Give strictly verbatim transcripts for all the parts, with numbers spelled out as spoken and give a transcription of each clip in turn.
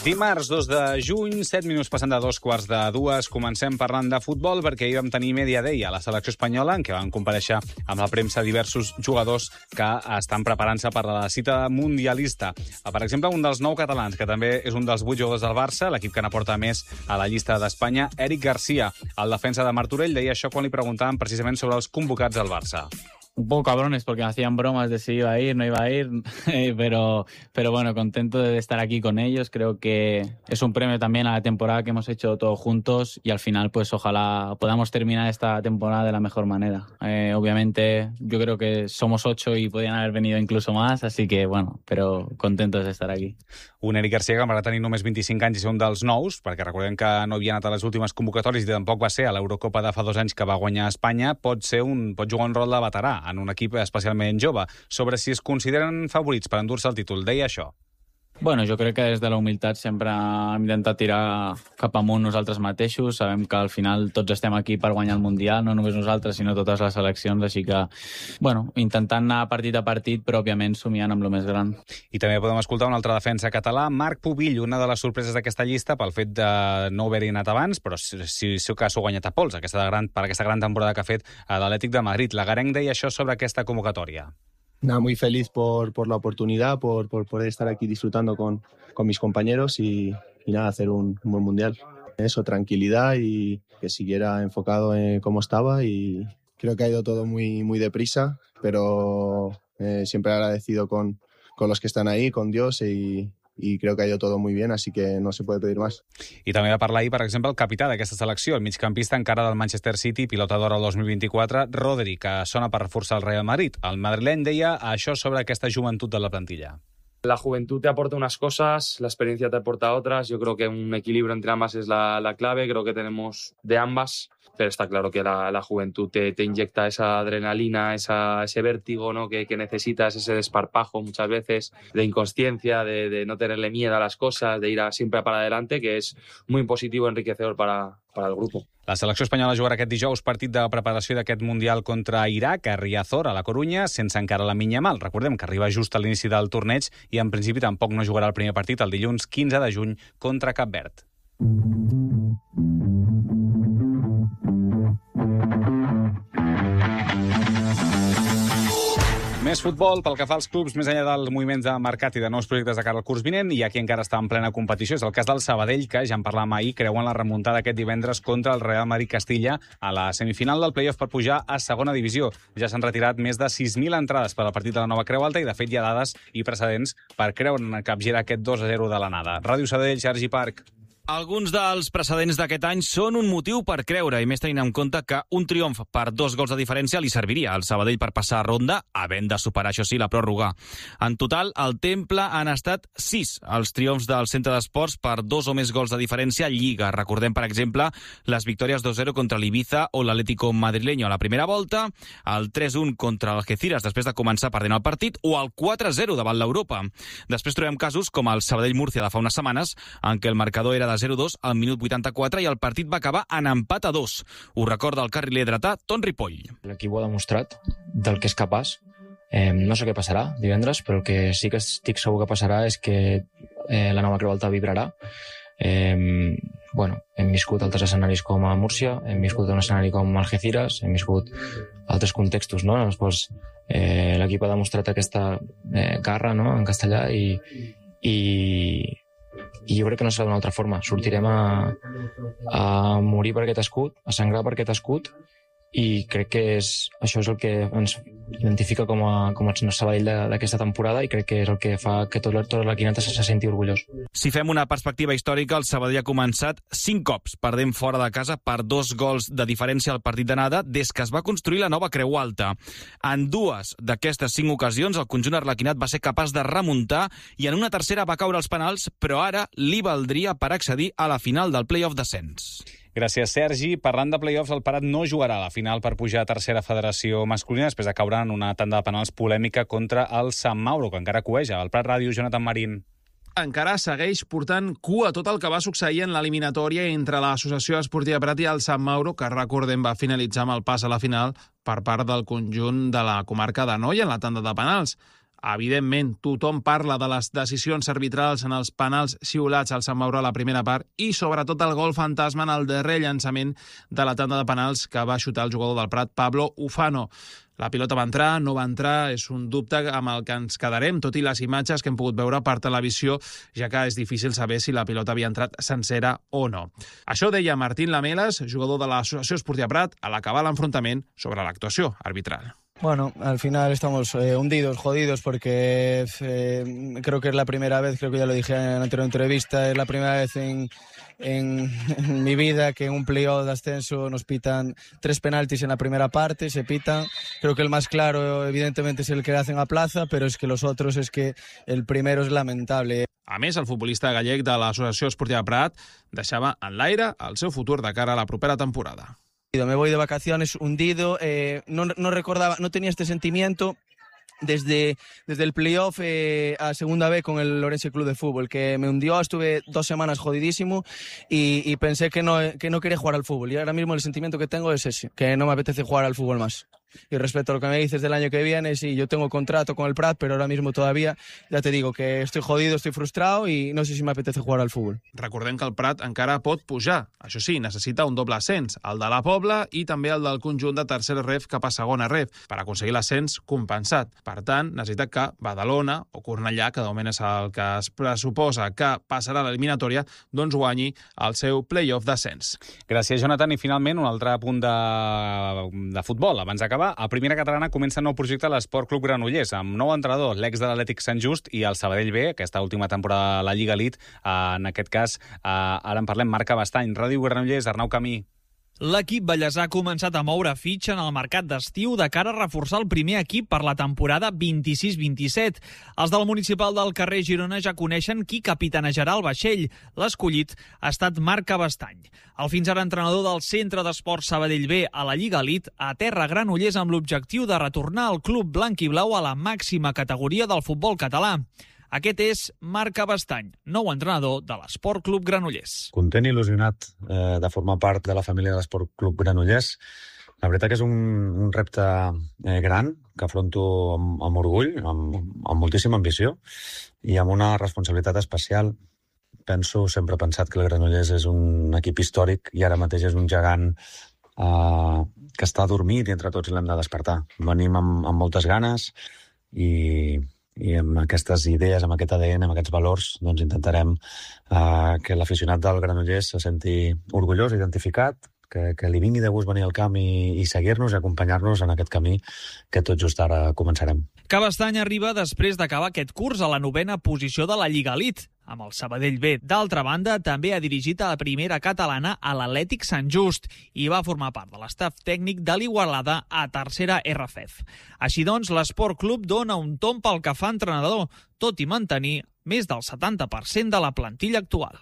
Dimarts dos de juny, set minuts passant de dos quarts de dues. Comencem parlant de futbol perquè ahir vam tenir Media Day a la selecció espanyola en què van comparèixer amb la premsa diversos jugadors que estan preparant-se per la cita mundialista. Per exemple, un dels nou catalans, que també és un dels vuit jugadors del Barça, l'equip que n'aporta més a la llista d'Espanya, Eric García, el defensa de Martorell, deia això quan li preguntaven precisament sobre els convocats al Barça. Un poco cabrones porque me hacían bromas de si iba a ir, no iba a ir, pero, pero bueno, contento de estar aquí con ellos. Creo que es un premio también a la temporada que hemos hecho todos juntos y al final pues ojalá podamos terminar esta temporada de la mejor manera. Eh, obviamente yo creo que somos ocho y podían haber venido incluso más, así que bueno, pero contentos de estar aquí. Un Eric García que va tenir només vint-i-cinc anys i ser un dels nous, perquè recordem que no havia anat a les últimes convocatòries i tampoc va ser a l'Eurocopa de fa dos anys que va guanyar a Espanya, pot ser un, pot jugar un rol de veterà en un equip especialment jove. Sobre si es consideren favorits per endur-se el títol, deia això. Bueno, jo crec que des de la humilitat sempre hem intentat tirar cap amunt nosaltres mateixos. Sabem que al final tots estem aquí per guanyar el Mundial, no només nosaltres, sinó totes les seleccions, així que, bueno, intentant anar partit a partit, però òbviament somiant amb el més gran. I també podem escoltar un altre defensa català, Marc Pubill, una de les sorpreses d'aquesta llista pel fet de no haver-hi anat abans, però si, si seu cas ho ha guanyat a pols aquesta gran, per aquesta gran temporada que ha fet a l'Atlètic de Madrid. L'Agarenc deia això sobre aquesta convocatòria. Nada, muy feliz por, por la oportunidad, por, por poder estar aquí disfrutando con, con mis compañeros y, y nada, hacer un, un buen mundial. Eso, tranquilidad y que siguiera enfocado en cómo estaba y creo que ha ido todo muy, muy deprisa, pero eh, siempre agradecido con, con los que están ahí, con Dios y... i crec que ha ido todo muy bien, así que no se puede pedir más. I també va parlar ahir, per exemple, el capità d'aquesta selecció, el migcampista encara del Manchester City, pilota d'or el dos mil vint-i-quatre, Rodri, que sona per reforçar el Real Madrid. El madrileny deia això sobre aquesta joventut de la plantilla. La juventud te aporta unas cosas, la experiencia te aporta otras. Yo creo que un equilibrio entre ambas es la, la clave. Creo que tenemos de ambas, pero está claro que la, la juventud te, te inyecta esa adrenalina, esa, ese vértigo, ¿no? que, que necesitas, ese desparpajo muchas veces de inconsciencia, de, de no tenerle miedo a las cosas, de ir a, siempre para adelante, que es muy positivo, enriquecedor para, para el grupo. La selecció espanyola jugarà aquest dijous partit de preparació d'aquest Mundial contra Iraq, a Riazor, a la Corunya, sense encara la Yamal. Recordem que arriba just a l'inici del torneig i en principi tampoc no jugarà el primer partit el dilluns quinze de juny contra Cap Verd. Més futbol pel que fa als clubs, més enllà dels moviments de mercat i de nous projectes de cara al curs vinent, hi ha qui encara està en plena competició. És el cas del Sabadell, que ja en parlàvem ahir, creuen la remuntada aquest divendres contra el Real Madrid Castilla a la semifinal del play-off per pujar a segona divisió. Ja s'han retirat més de sis mil entrades per al partit de la Nova Creu Alta i, de fet, hi ha dades i precedents per creure en capgirar aquest dos a zero de l'anada. Ràdio Sabadell, Sergi Parc. Alguns dels precedents d'aquest any són un motiu per creure, i més tenint en compte que un triomf per dos gols de diferència li serviria al Sabadell per passar a ronda, havent de superar, això sí, la pròrroga. En total, al Temple han estat sis els triomfs del Centre d'Esports per dos o més gols de diferència a Lliga. Recordem, per exemple, les victòries dos a zero contra l'Ibiza o l'Atlético madrileño a la primera volta, el tres a un contra l'Algeciras després de començar perdent el partit, o el quatre a zero davant l'Europa. Després trobem casos com el Sabadell-Múrcia de fa unes setmanes, en què el marcador era de zero a dos al minut vuitanta-quatre i el partit va acabar en empat a dos. Ho recorda el carriler dretà Ton Ripoll. L'equip ho ha demostrat del que és capaç. Eh, no sé què passarà divendres, però el que sí que estic segur que passarà és que eh, la Nova Creu Alta vibrarà. Eh, bueno, hem viscut altres escenaris com a Múrcia, hem viscut un escenari com Algeciras, hem viscut altres contextos, no?, en els quals eh, l'equip ha demostrat aquesta eh, garra, no?, en castellà, i, i i jo crec que no serà d'una altra forma. Sortirem a, a morir per aquest escut, a sangrar per aquest escut, i crec que és, això és el que ens identifica com a, com a Sabadell d'aquesta temporada, i crec que és el que fa que tot, tot l'equip se, se senti orgullós. Si fem una perspectiva històrica, el Sabadell ha començat cinc cops perdent fora de casa per dos gols de diferència al partit d'anada des que es va construir la Nova Creu Alta. En dues d'aquestes cinc ocasions, el conjunt arlequinat va ser capaç de remuntar i en una tercera va caure als penals, però ara li valdria per accedir a la final del play-off descens. Gràcies, Sergi. Parlant de play-offs, el Prat no jugarà a la final per pujar a tercera federació masculina després de caure en una tanda de penals polèmica contra el Sant Mauro, que encara coeja. El Prat Ràdio, Jonathan Marín. Encara segueix portant cua tot el que va succeir en l'eliminatòria entre l'Associació Esportiva Prat i el Sant Mauro, que, recordem, va finalitzar amb el pas a la final per part del conjunt de la comarca d'Anoia en la tanda de penals. Evidentment, tothom parla de les decisions arbitrals en els penals xiulats al Sant Mauro a la primera part i sobretot el gol fantasma en el darrer llançament de la tanda de penals que va xutar el jugador del Prat, Pablo Ufano. La pilota va entrar, no va entrar, és un dubte amb el que ens quedarem, tot i les imatges que hem pogut veure per televisió, ja que és difícil saber si la pilota havia entrat sencera o no. Això deia Martín Lamelas, jugador de l'Associació Esportiva Prat, a l'acabar l'enfrontament sobre l'actuació arbitral. Bueno, al final estamos eh, hundidos, jodidos, porque eh, creo que es la primera vez, creo que ya lo dije en la anterior entrevista, es la primera vez en, en, en mi vida que en un playoff de ascenso nos pitan tres penaltis en la primera parte, se pitan. Creo que el más claro, evidentemente, es el que hacen a Plaza, pero es que los otros es que el primero es lamentable. A més, el futbolista gallec de l'Associació Esportiva Prat deixava en l'aire el seu futur de cara a la propera temporada. Me voy de vacaciones hundido, eh, no, no recordaba, no tenía este sentimiento desde, desde el playoff eh, a segunda vez con el Orense Club de Fútbol, que me hundió, estuve dos semanas jodidísimo y, y pensé que no, que no quería jugar al fútbol. Y ahora mismo el sentimiento que tengo es ese, que no me apetece jugar al fútbol más. Y respecto a lo que me dices del año que viene, sí, yo tengo contrato con el Prat, pero ahora mismo todavía, ya te digo, que estoy jodido, estoy frustrado y no sé si me apetece jugar al fútbol. Recordem que el Prat encara pot pujar. Això sí, necessita un doble ascens, el de la Pobla i també el del conjunt de tercera ref cap a segona ref, per aconseguir l'ascens compensat. Per tant, necessita que Badalona o Cornellà, que de moment és el que es pressuposa que passarà a l'eliminatòria, doncs guanyi el seu play-off d'ascens. Gràcies, Jonathan. I finalment un altre punt de, de futbol. Abans d'acabar, a Primera Catalana comença un nou projecte a l'Esport Club Granollers, amb nou entrenador, l'ex de l'Atlètic Sant Just i el Sabadell B, aquesta última temporada a la Lliga Elite. En aquest cas, ara en parlem, Marc Abastany, Ràdio Granollers, Arnau Camí. L'equip ballesà ha començat a moure fitxa en el mercat d'estiu de cara a reforçar el primer equip per la temporada vint-i-sis vint-i-set. Els del municipal del carrer Girona ja coneixen qui capitanejarà el vaixell. L'escollit ha estat Marc Abastany. El fins ara entrenador del Centre d'Esports Sabadell B a la Lliga Elite aterra Granollers amb l'objectiu de retornar el club blanc i blau a la màxima categoria del futbol català. Aquest és Marc Abastany, nou entrenador de l'Esport Club Granollers. Content i il·lusionat eh, de formar part de la família de l'Esport Club Granollers. La veritat que és un, un repte eh, gran que afronto amb, amb orgull, amb, amb moltíssima ambició i amb una responsabilitat especial. Penso, sempre he pensat que el Granollers és un equip històric i ara mateix és un gegant eh, que està dormit i entre tots l'hem de despertar. Venim amb, amb moltes ganes i... i amb aquestes idees, amb aquest A D N, amb aquests valors, doncs intentarem eh, que l'aficionat del Granollers se senti orgullós, identificat, que, que li vingui de gust venir al camp i, i seguir-nos i acompanyar-nos en aquest camí que tot just ara començarem. Cabastany arriba després d'acabar aquest curs a la novena posició de la Lliga Elite, amb el Sabadell B. D'altra banda, també ha dirigit a la primera catalana a l'Atlètic Sant Just i va formar part de l'estaf tècnic de l'Igualada a tercera R F F. Així doncs, l'Esport Club dona un tomb pel que fa entrenador, tot i mantenir més del setanta per cent de la plantilla actual.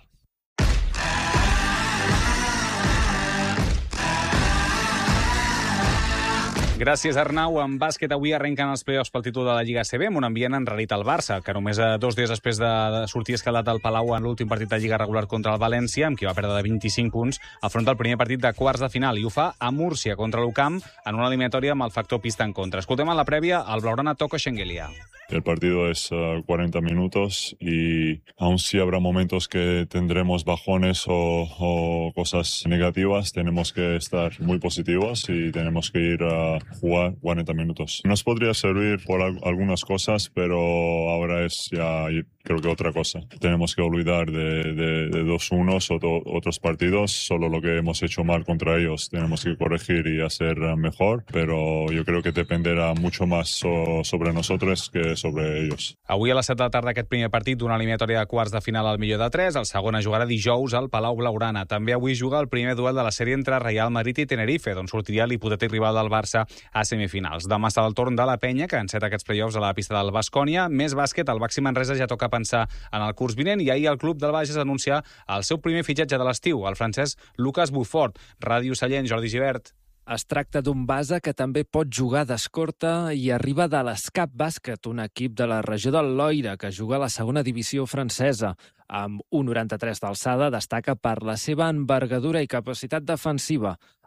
Gràcies, Arnau. En bàsquet avui arrenquen els play-offs pel títol de la Lliga A C B amb un ambient enrarit al Barça, que només dos dies després de sortir escalat al Palau en l'últim partit de Lliga regular contra el València, amb qui va perdre de vint-i-cinc punts, afronta el primer partit de quarts de final i ho fa a Múrcia contra l'U C A M en una eliminatòria amb el factor pista en contra. Escoltem a la prèvia el blaugrana Toko Shengelia. El partido es uh, cuarenta minutos y aun si habrá momentos que tendremos bajones o, o cosas negativas, tenemos que estar muy positivos y tenemos que ir a jugar cuarenta minutos. Nos podría servir por al- algunas cosas, pero ahora es ya creo que otra cosa. Tenemos que olvidar de, de, de dos unos o do, otros partidos, solo lo que hemos hecho mal contra ellos tenemos que corregir y hacer mejor, pero yo creo que dependerá mucho más so, sobre nosotros que sobre ellos. Avui a les set de la tarda aquest primer partit d'una eliminatòria de quarts de final al millor de tres, el segon es jugarà dijous al Palau Blaugrana. També avui juga el primer duel de la sèrie entre Real Madrid i Tenerife, d'on sortiria l'hipotètic rival del Barça a semifinals. Demà serà el torn de la Penya, que enceta aquests play-offs a la pista del Baskonia. Més bàsquet, el Baxi Manresa ja toca pensar en el curs vinent i ahir el club del Bages anunciar el seu primer fitxatge de l'estiu, el francès Lucas Bufford. Ràdio Sallent, Jordi Givert. Es tracta d'un base que també pot jugar d'escorta i arriba de l'Escap Bàsquet, un equip de la regió del Loira que juga a la segona divisió francesa. Amb un noranta-tres d'alçada, destaca per la seva envergadura i capacitat defensiva.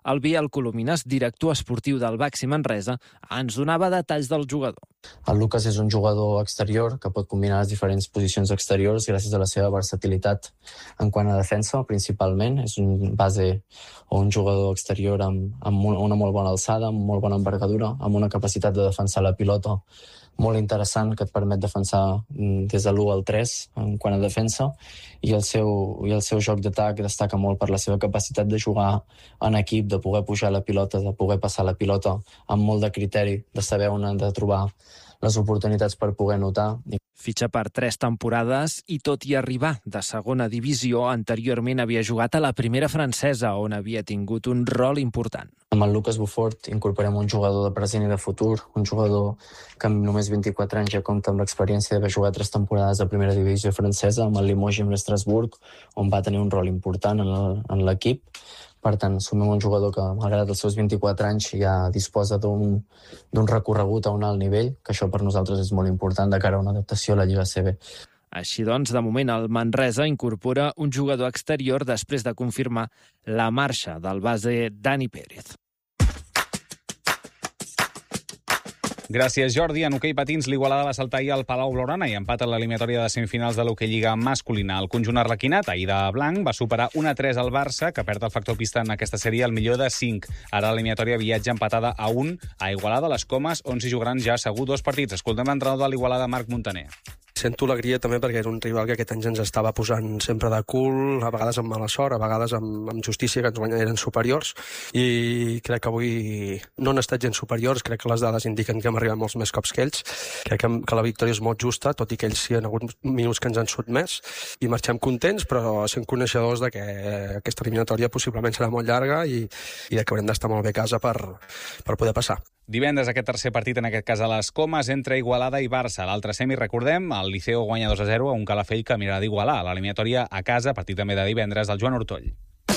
El Biel Colomines, director esportiu del Baxi Manresa, ens donava detalls del jugador. El Lucas és un jugador exterior que pot combinar les diferents posicions exteriors gràcies a la seva versatilitat en quant a defensa, principalment. És un base o un jugador exterior amb, amb una molt bona alçada, amb molt bona envergadura, amb una capacitat de defensar la pilota molt interessant que et permet defensar des de l'u al tres en quant a defensa, i el seu, i el seu joc d'atac destaca molt per la seva capacitat de jugar en equip, de poder pujar la pilota, de poder passar la pilota amb molt de criteri, de saber on han de trobar les oportunitats per poder notar. Fitxa per tres temporades i tot i arribar de segona divisió, anteriorment havia jugat a la primera francesa, on havia tingut un rol important. Amb el Lucas Buffort incorporem un jugador de present i de futur, un jugador que amb només vint-i-quatre anys ja compta amb l'experiència d'haver jugat tres temporades de primera divisió francesa, amb el Limoges i amb l'Estrasburg, on va tenir un rol important en l'equip. Per tant, sumem un jugador que, malgrat els seus vint-i-quatre anys, ja disposa d'un recorregut a un alt nivell, que això per nosaltres és molt important de cara a una adaptació a la Lliga A C B. Així doncs, de moment, el Manresa incorpora un jugador exterior després de confirmar la marxa del base Dani Pérez. Gràcies, Jordi. En hoquei patins, l'Igualada va saltar ahir al Palau Blaugrana i empat en l'eliminatòria de semifinals de l'hoquei Lliga masculina. El conjunt arlequinat, ahir de blanc, va superar un a tres al Barça, que perd el factor pista en aquesta sèrie al millor de cinc. Ara l'eliminatòria viatja empatada a un a Igualada, les Comes, on s'hi jugaran ja segur dos partits. Escoltem l'entrenador de l'Igualada, Marc Muntaner. Sento alegria també perquè era un rival que aquest any ens estava posant sempre de cul, a vegades amb mala sort, a vegades amb, amb justícia, que ens guanyen, eren superiors, i crec que avui no han estat gens superiors, crec que les dades indiquen que hem arribat molts més cops que ells, crec que, que la victòria és molt justa, tot i que ells hi ha hagut minuts que ens han sotmès, i marxem contents, però sent coneixedors de que aquesta eliminatòria possiblement serà molt llarga i, i de que haurem d'estar molt bé a casa per, per poder passar. Divendres aquest tercer partit, en aquest cas a les Comes, entre Igualada i Barça. L'altre semi, recordem, el Liceo guanya dos a zero a un Calafell que mirarà d'igualar. L'eliminatòria a casa, partit també de divendres, del Joan Ortoll.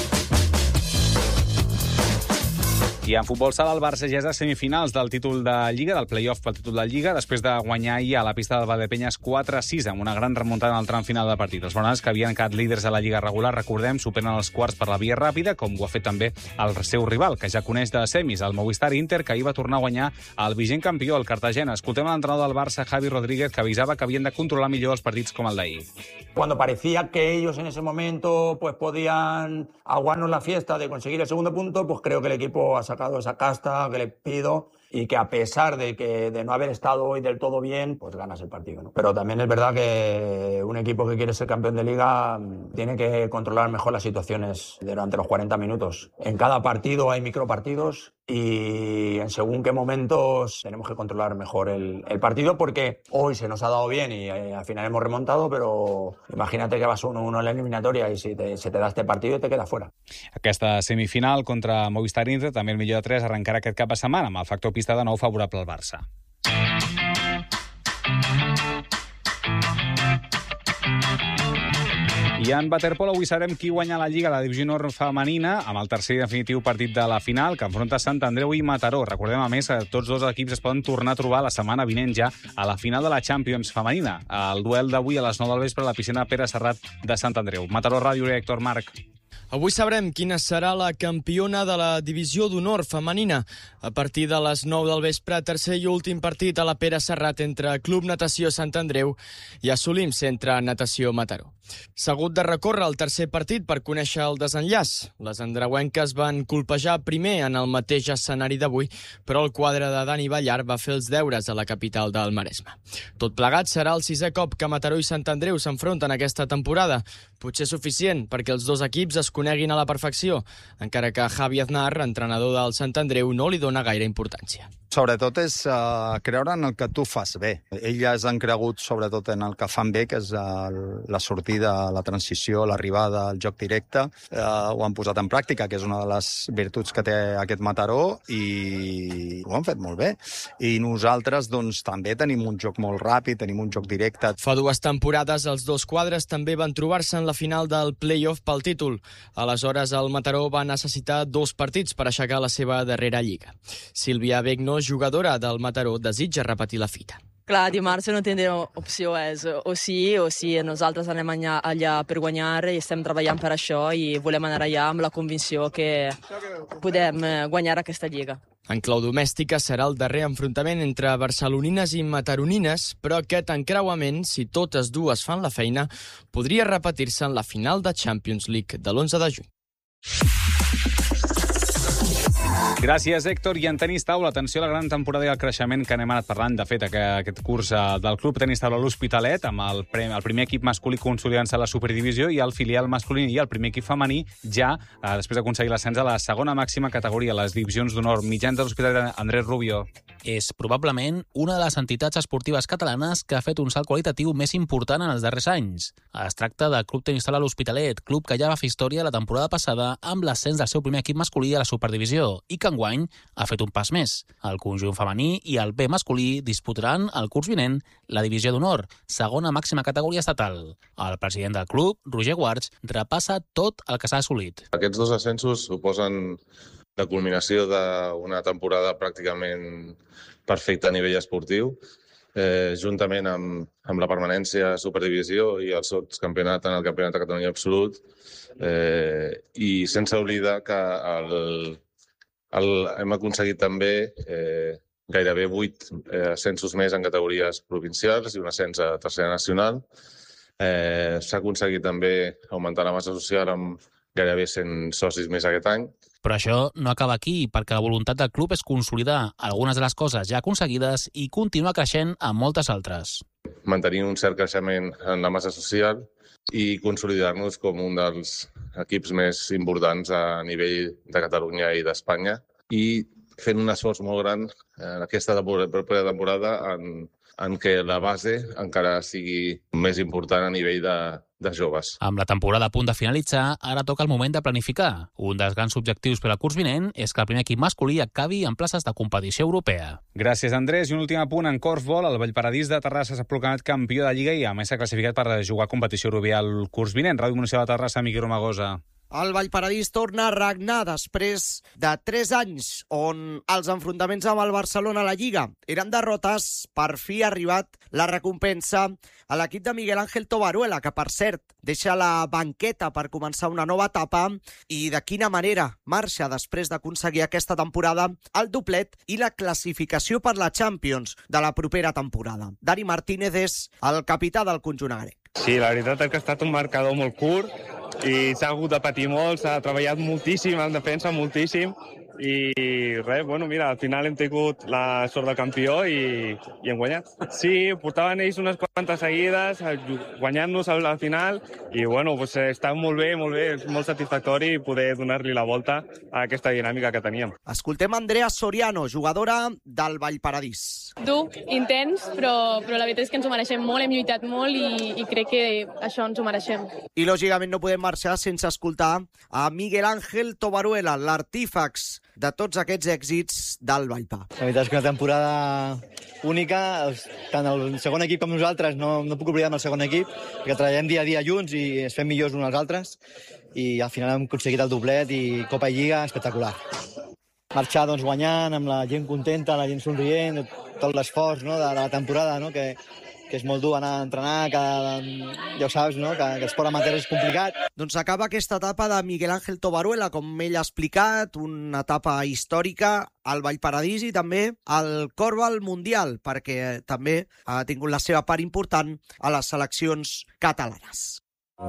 I en futbol sala, el Barça ja és a semifinals del títol de Lliga, del play-off pel títol de Lliga, després de guanyar ahir a la pista del Valdepenyes quatre a sis, amb una gran remuntada en el tram final del partit. Els blaugranes, que havien quedat líders a la Lliga regular, recordem, superen els quarts per la via ràpida, com ho ha fet també el seu rival, que ja coneix de semis, el Movistar Inter, que ahir va tornar a guanyar el vigent campió, el Cartagena. Escoltem l'entrenador del Barça, Javi Rodríguez, que avisava que havien de controlar millor els partits com el d'ahir. Cuando parecía que ellos en ese momento pues podían aguarnos la fiesta de conseguir el segundo punto, pues creo que el equipo ha sacado esa casta que le pido y que a pesar de que de no haber estado hoy del todo bien, pues ganas el partido, ¿no? Pero también es verdad que un equipo que quiere ser campeón de Liga tiene que controlar mejor las situaciones durante los cuarenta minutos. En cada partido hay micropartidos y en según qué momentos tenemos que controlar mejor el, el partido, porque hoy se nos ha dado bien y eh, al final hemos remontado, pero imagínate que vas uno uno en la eliminatoria y si te, se te da este partido y te queda fuera. Aquesta semifinal contra Movistar Inter, també el millor de tres, arrencarà aquest cap de setmana amb el factor pista de nou favorable al Barça. I en waterpolo avui sabrem qui guanya la Lliga, la divisió nord femenina, amb el tercer i definitiu partit de la final, que enfronta Sant Andreu i Mataró. Recordem, a més, que tots dos equips es poden tornar a trobar la setmana vinent ja a la final de la Champions femenina. El duel d'avui a les nou del vespre a la piscina Pere Serrat de Sant Andreu. Mataró Ràdio, Héctor Marc. Avui sabrem quina serà la campiona de la divisió d'honor femenina. A partir de les nou del vespre, tercer i últim partit a la Pere Serrat entre Club Natació Sant Andreu i Assolim Centre Natació Mataró. S'ha hagut de recórrer el tercer partit per conèixer el desenllaç. Les andreuenques van colpejar primer en el mateix escenari d'avui, però el quadre de Dani Ballar va fer els deures a la capital del Maresme. Tot plegat serà el sisè cop que Mataró i Sant Andreu s'enfronten aquesta temporada. Potser suficient perquè els dos equips es coneguin a la perfecció, encara que Javi Aznar, entrenador del Sant Andreu, no li dona gaire importància. Sobretot és uh, creure en el que tu fas bé. Elles han cregut sobretot en el que fan bé, que és uh, la sortida, la transició, l'arribada, el joc directe. Uh, ho han posat en pràctica, que és una de les virtuts que té aquest Mataró, i ho han fet molt bé. I nosaltres doncs, també tenim un joc molt ràpid, tenim un joc directe. Fa dues temporades els dos quadres també van trobar-se en la final del play-off pel títol. Aleshores, el Mataró va necessitar dos partits per aixecar la seva darrera lliga. Sílvia Begno, jugadora del Mataró, desitja repetir la fita. Clar, dimarts no tindrem opció, és o sí o sí. Nosaltres anem allà, allà per guanyar i estem treballant per això i volem anar allà amb la convicció que podem guanyar aquesta lliga. En clau domèstica serà el darrer enfrontament entre barcelonines i mataronines, però aquest encreuament, si totes dues fan la feina, podria repetir-se en la final de Champions League de l'onze de juny. Gràcies, Héctor. I en tenis taula, atenció a la gran temporada i el creixement que n'hem anat parlant, de fet, aquest curs del Club Tenis Taula l'Hospitalet, amb el, premi, el primer equip masculí consolidant-se a la Superdivisió i el filial masculí i el primer equip femení ja, eh, després d'aconseguir l'ascens a la segona màxima categoria, les divisions d'honor. Mitjans de l'Hospitalet, Andrés Rubio. És probablement una de les entitats esportives catalanes que ha fet un salt qualitatiu més important en els darrers anys. Es tracta del Club Tenis Taula l'Hospitalet, club que ja va fer història la temporada passada amb l'ascens del seu primer equip masculí a la Superdivisió i que enguany ha fet un pas més. El conjunt femení i el B masculí disputaran el curs vinent la divisió d'honor, segona màxima categoria estatal. El president del club, Roger Guards, repassa tot el que s'ha assolit. Aquests dos ascensos suposen la culminació d'una temporada pràcticament perfecta a nivell esportiu, eh, juntament amb, amb la permanència a Superdivisió i el sotscampionat en el Campionat de Catalunya Absolut, eh, i sense oblidar que el El, hem aconseguit també eh, gairebé vuit eh, ascensos més en categories provincials i un ascens a tercera nacional. Eh, S'ha aconseguit també augmentar la massa social amb gairebé cent socis més aquest any. Però això no acaba aquí, perquè la voluntat del club és consolidar algunes de les coses ja aconseguides i continuar creixent amb moltes altres. Mantenir un cert creixement en la massa social i consolidar-nos com un dels equips més importants a nivell de Catalunya i d'Espanya i fent un esforç molt gran en aquesta propera temporada en, en què la base encara sigui més important a nivell de, de joves. Amb la temporada a punt de finalitzar, ara toca el moment de planificar. Un dels grans objectius per al curs vinent és que el primer equip masculí acabi en places de competició europea. Gràcies, Andrés. I un últim apunt en corfball. El Vallparadís de Terrassa s'ha proclamat campió de Lliga i a més s'ha classificat per jugar competició europea el curs vinent. Ràdio Municipal de Terrassa, Miqui Romagosa. El Vallparadís torna a regnar després de tres anys on els enfrontaments amb el Barcelona a la Lliga eren derrotes. Per fi ha arribat la recompensa a l'equip de Miguel Ángel Tobaruela, que, per cert, deixa la banqueta per començar una nova etapa i de quina manera marxa després d'aconseguir aquesta temporada el doblet i la classificació per la Champions de la propera temporada. Dani Martínez és el capità del conjunt agrec. Sí, la veritat és que ha estat un marcador molt curt i s'ha hagut de patir molt, s'ha treballat moltíssim en defensa, moltíssim, i res, bueno, mira, al final hem tingut la sort de campió i, i hem guanyat. Sí, portaven ells unes quantes seguides, guanyant-nos a la final, i bueno, pues, està molt bé, molt bé, és molt satisfactori poder donar-li la volta a aquesta dinàmica que teníem. Escoltem Andrea Soriano, jugadora del Vallparadís. Dur, intens, però, però la veritat és que ens ho mereixem molt, hem lluitat molt i, i crec que això ens ho mereixem. I lògicament no podem marxar sense escoltar a Miguel Ángel Tobaruela, l'artífex de tots aquests èxits del Vallpa. La veritat és que una temporada única, tant el segon equip com nosaltres, no, no puc oblidar amb el segon equip, perquè treballem dia a dia junts i es fem millors uns als altres, i al final hem aconseguit el doblet i Copa i Lliga espectacular. Marxar doncs, guanyant, amb la gent contenta, la gent somrient, tot l'esforç, no, de, de la temporada, no, que, que és molt dur anar a entrenar, que ja ho saps, no? que, que el sport amateur és complicat. Doncs acaba aquesta etapa de Miguel Ángel Tobaruela, com ell ha explicat, una etapa històrica al Vallparadís i també al Corfball Mundial, perquè també ha tingut la seva part important a les seleccions catalanes.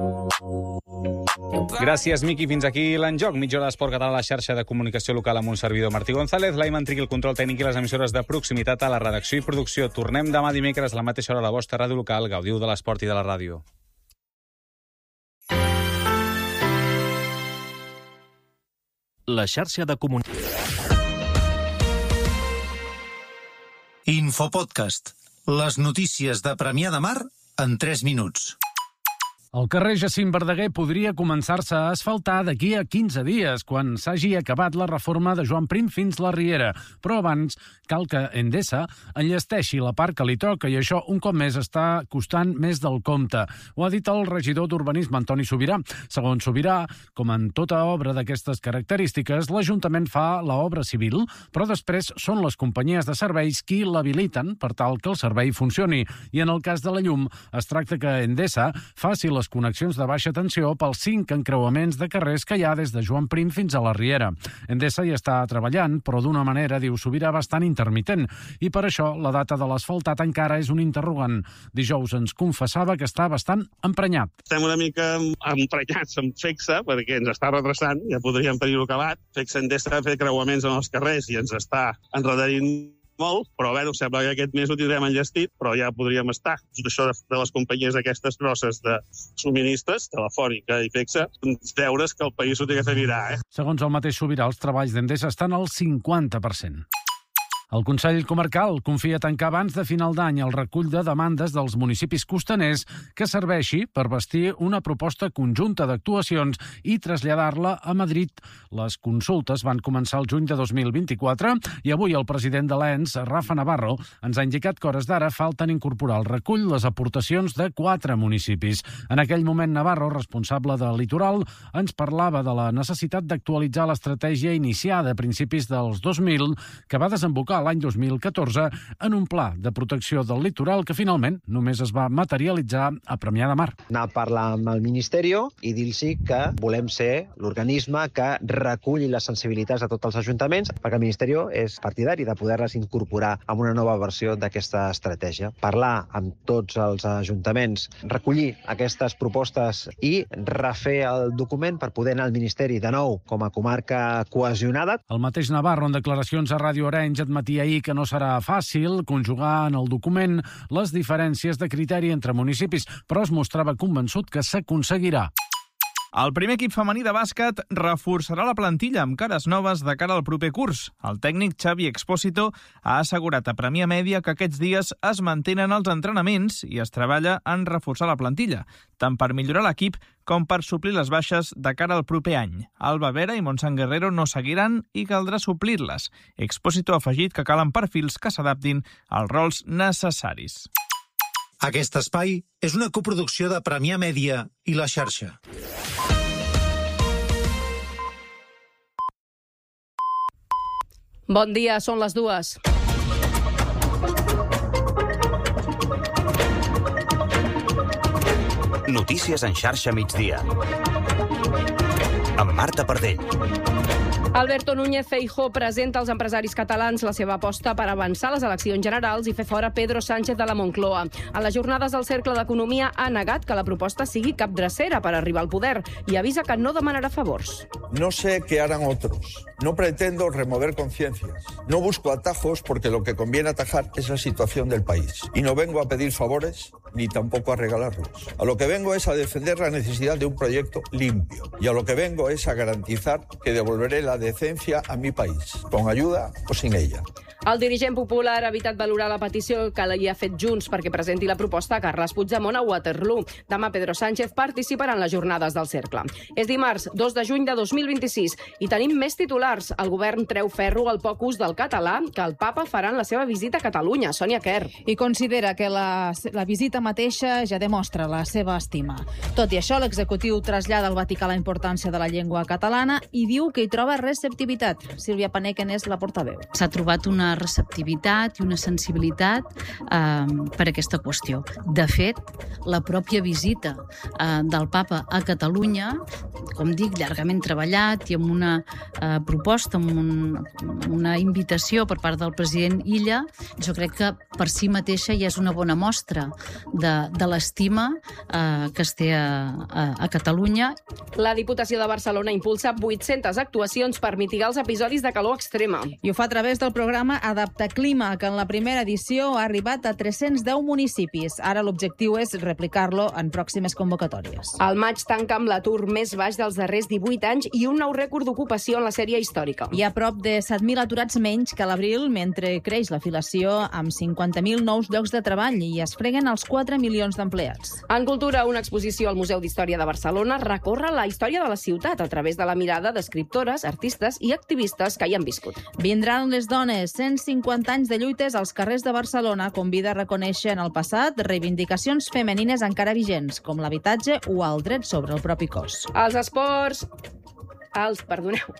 Gràcies, Miqui. Fins aquí l'enjoc. Mitja hora d'esport català a la xarxa de comunicació local amb un servidor, Martí González, l'Aiman Triqui, el control tècnic i les emissores de proximitat a la redacció i producció. Tornem demà dimecres a la mateixa hora a la vostra ràdio local. Gaudiu de l'esport i de la ràdio. La xarxa de comunicació. Infopodcast. Les notícies de Premià de Mar en tres minuts. El carrer Jacint Verdaguer podria començar-se a asfaltar d'aquí a quinze dies, quan s'hagi acabat la reforma de Joan Prim fins la Riera. Però abans cal que Endesa enllesteixi la part que li toca i això un cop més està costant més del compte. Ho ha dit el regidor d'Urbanisme, Antoni Sobirà. Segons Sobirà, com en tota obra d'aquestes característiques, l'Ajuntament fa l'obra civil, però després són les companyies de serveis qui l'habiliten per tal que el servei funcioni. I en el cas de la llum, es tracta que Endesa faci les connexions de baixa tensió pels cinc encreuaments de carrers que hi ha des de Joan Prim fins a la Riera. Endesa hi està treballant, però d'una manera, diu Sobirà, bastant intermitent. I per això la data de l'asfaltat encara és un interrogant. Dijous ens confessava que està bastant emprenyat. Estem una mica emprenyats amb Fexa, perquè ens està retrasant, ja podríem tenir-ho acabat. Fexa Endesa ha fet creuaments en els carrers i ens està enredarint molt, però bé, sembla que aquest mes ho tindrem enllestit, però ja podríem estar. Tot això de les companyies aquestes grosses de subministres, Telefònica i Fexa, uns deures que el país ho té que fer mirar. Eh? Segons el mateix Sobirà, els treballs d'Endesa estan al cinquanta per cent. El Consell Comarcal confia tancar abans de final d'any el recull de demandes dels municipis costaners que serveixi per bastir una proposta conjunta d'actuacions i traslladar-la a Madrid. Les consultes van començar el juny de dos mil vint-i-quatre i avui el president de l'E N S, Rafa Navarro, ens ha indicat que hores d'ara falten incorporar al recull les aportacions de quatre municipis. En aquell moment, Navarro, responsable del litoral, ens parlava de la necessitat d'actualitzar l'estratègia iniciada a principis dels dos mil, que va desembocar l'any dos mil catorze en un pla de protecció del litoral que finalment només es va materialitzar a Premià de Mar. Anar a parlar amb el Ministeri i dir-los que volem ser l'organisme que reculli les sensibilitats de tots els ajuntaments, perquè el Ministeri és partidari de poder-les incorporar en una nova versió d'aquesta estratègia. Parlar amb tots els ajuntaments, recollir aquestes propostes i refer el document per poder anar al Ministeri de nou com a comarca cohesionada. El mateix Navarro, en declaracions a Ràdio Arenys, admetia ahir que no serà fàcil conjugar en el document les diferències de criteri entre municipis, però es mostrava convençut que s'aconseguirà. El primer equip femení de bàsquet reforçarà la plantilla amb cares noves de cara al proper curs. El tècnic Xavi Expósito ha assegurat a Premià Mèdia que aquests dies es mantenen els entrenaments i es treballa en reforçar la plantilla, tant per millorar l'equip com per suplir les baixes de cara al proper any. Alba Vera i Montsant Guerrero no seguiran i caldrà suplir-les. Expósito ha afegit que calen perfils que s'adaptin als rols necessaris. Aquest espai és una coproducció de Premià Mèdia i La Xarxa. Bon dia, són les dues. Notícies en xarxa migdia. Amb Marta Pardell. Alberto Núñez Feijóo presenta als empresaris catalans la seva aposta per avançar les eleccions generals i fer fora Pedro Sánchez de la Moncloa. A les jornades del Cercle d'Economia ha negat que la proposta sigui capdrecera per arribar al poder i avisa que no demanarà favors. No sé qué harán otros. No pretendo remover conciencias. No busco atajos porque lo que conviene atajar es la situación del país. Y no vengo a pedir favores ni tampoco a regalarlos. A lo que vengo es a defender la necesidad de un proyecto limpio. Y a lo que vengo es a garantizar que devolveré la decencia a mi país, con ayuda o sin ella. El dirigent popular ha evitat valorar la petició que li ha fet Junts perquè presenti la proposta a Carles Puigdemont a Waterloo. Demà Pedro Sánchez participarà en les jornades del Cercle. És dimarts, dos de juny de dos mil vint-i-sis, i tenim més titulars. El govern treu ferro al poc ús del català que el papa farà en la seva visita a Catalunya. Sònia Quer. I considera que la, la visita mateixa ja demostra la seva estima. Tot i això, l'executiu trasllada al Vaticà la importància de la llengua catalana i diu que hi troba receptivitat. Sílvia Panequen és la portaveu. S'ha trobat una receptivitat i una sensibilitat eh, per aquesta qüestió. De fet, la pròpia visita eh, del papa a Catalunya, com dic, llargament treballat i amb una eh, proposta, amb un, una invitació per part del president Illa, jo crec que per si mateixa ja és una bona mostra de, de l'estima eh, que es té a, a, a Catalunya. La Diputació de Barcelona impulsa vuit-centes actuacions per mitigar els episodis de calor extrema. I ho fa a través del programa Adaptaclima, que en la primera edició ha arribat a tres-cents deu municipis. Ara l'objectiu és replicar-lo en pròximes convocatòries. El maig tanca amb l'atur més baix dels darrers divuit anys i un nou rècord d'ocupació en la sèrie històrica. Hi ha prop de set mil aturats menys que a l'abril, mentre creix la filació amb cinquanta mil nous llocs de treball i es freguen els quatre milions d'empleats. En cultura, una exposició al Museu d'Història de Barcelona recorre la història de la ciutat a través de la mirada d'escriptores, artistes i activistes que hi han viscut. Vindran les dones, cent cinquanta anys de lluites als carrers de Barcelona convida a reconèixer en el passat reivindicacions femenines encara vigents, com l'habitatge o el dret sobre el propi cos. Els esports... Els... Perdoneu.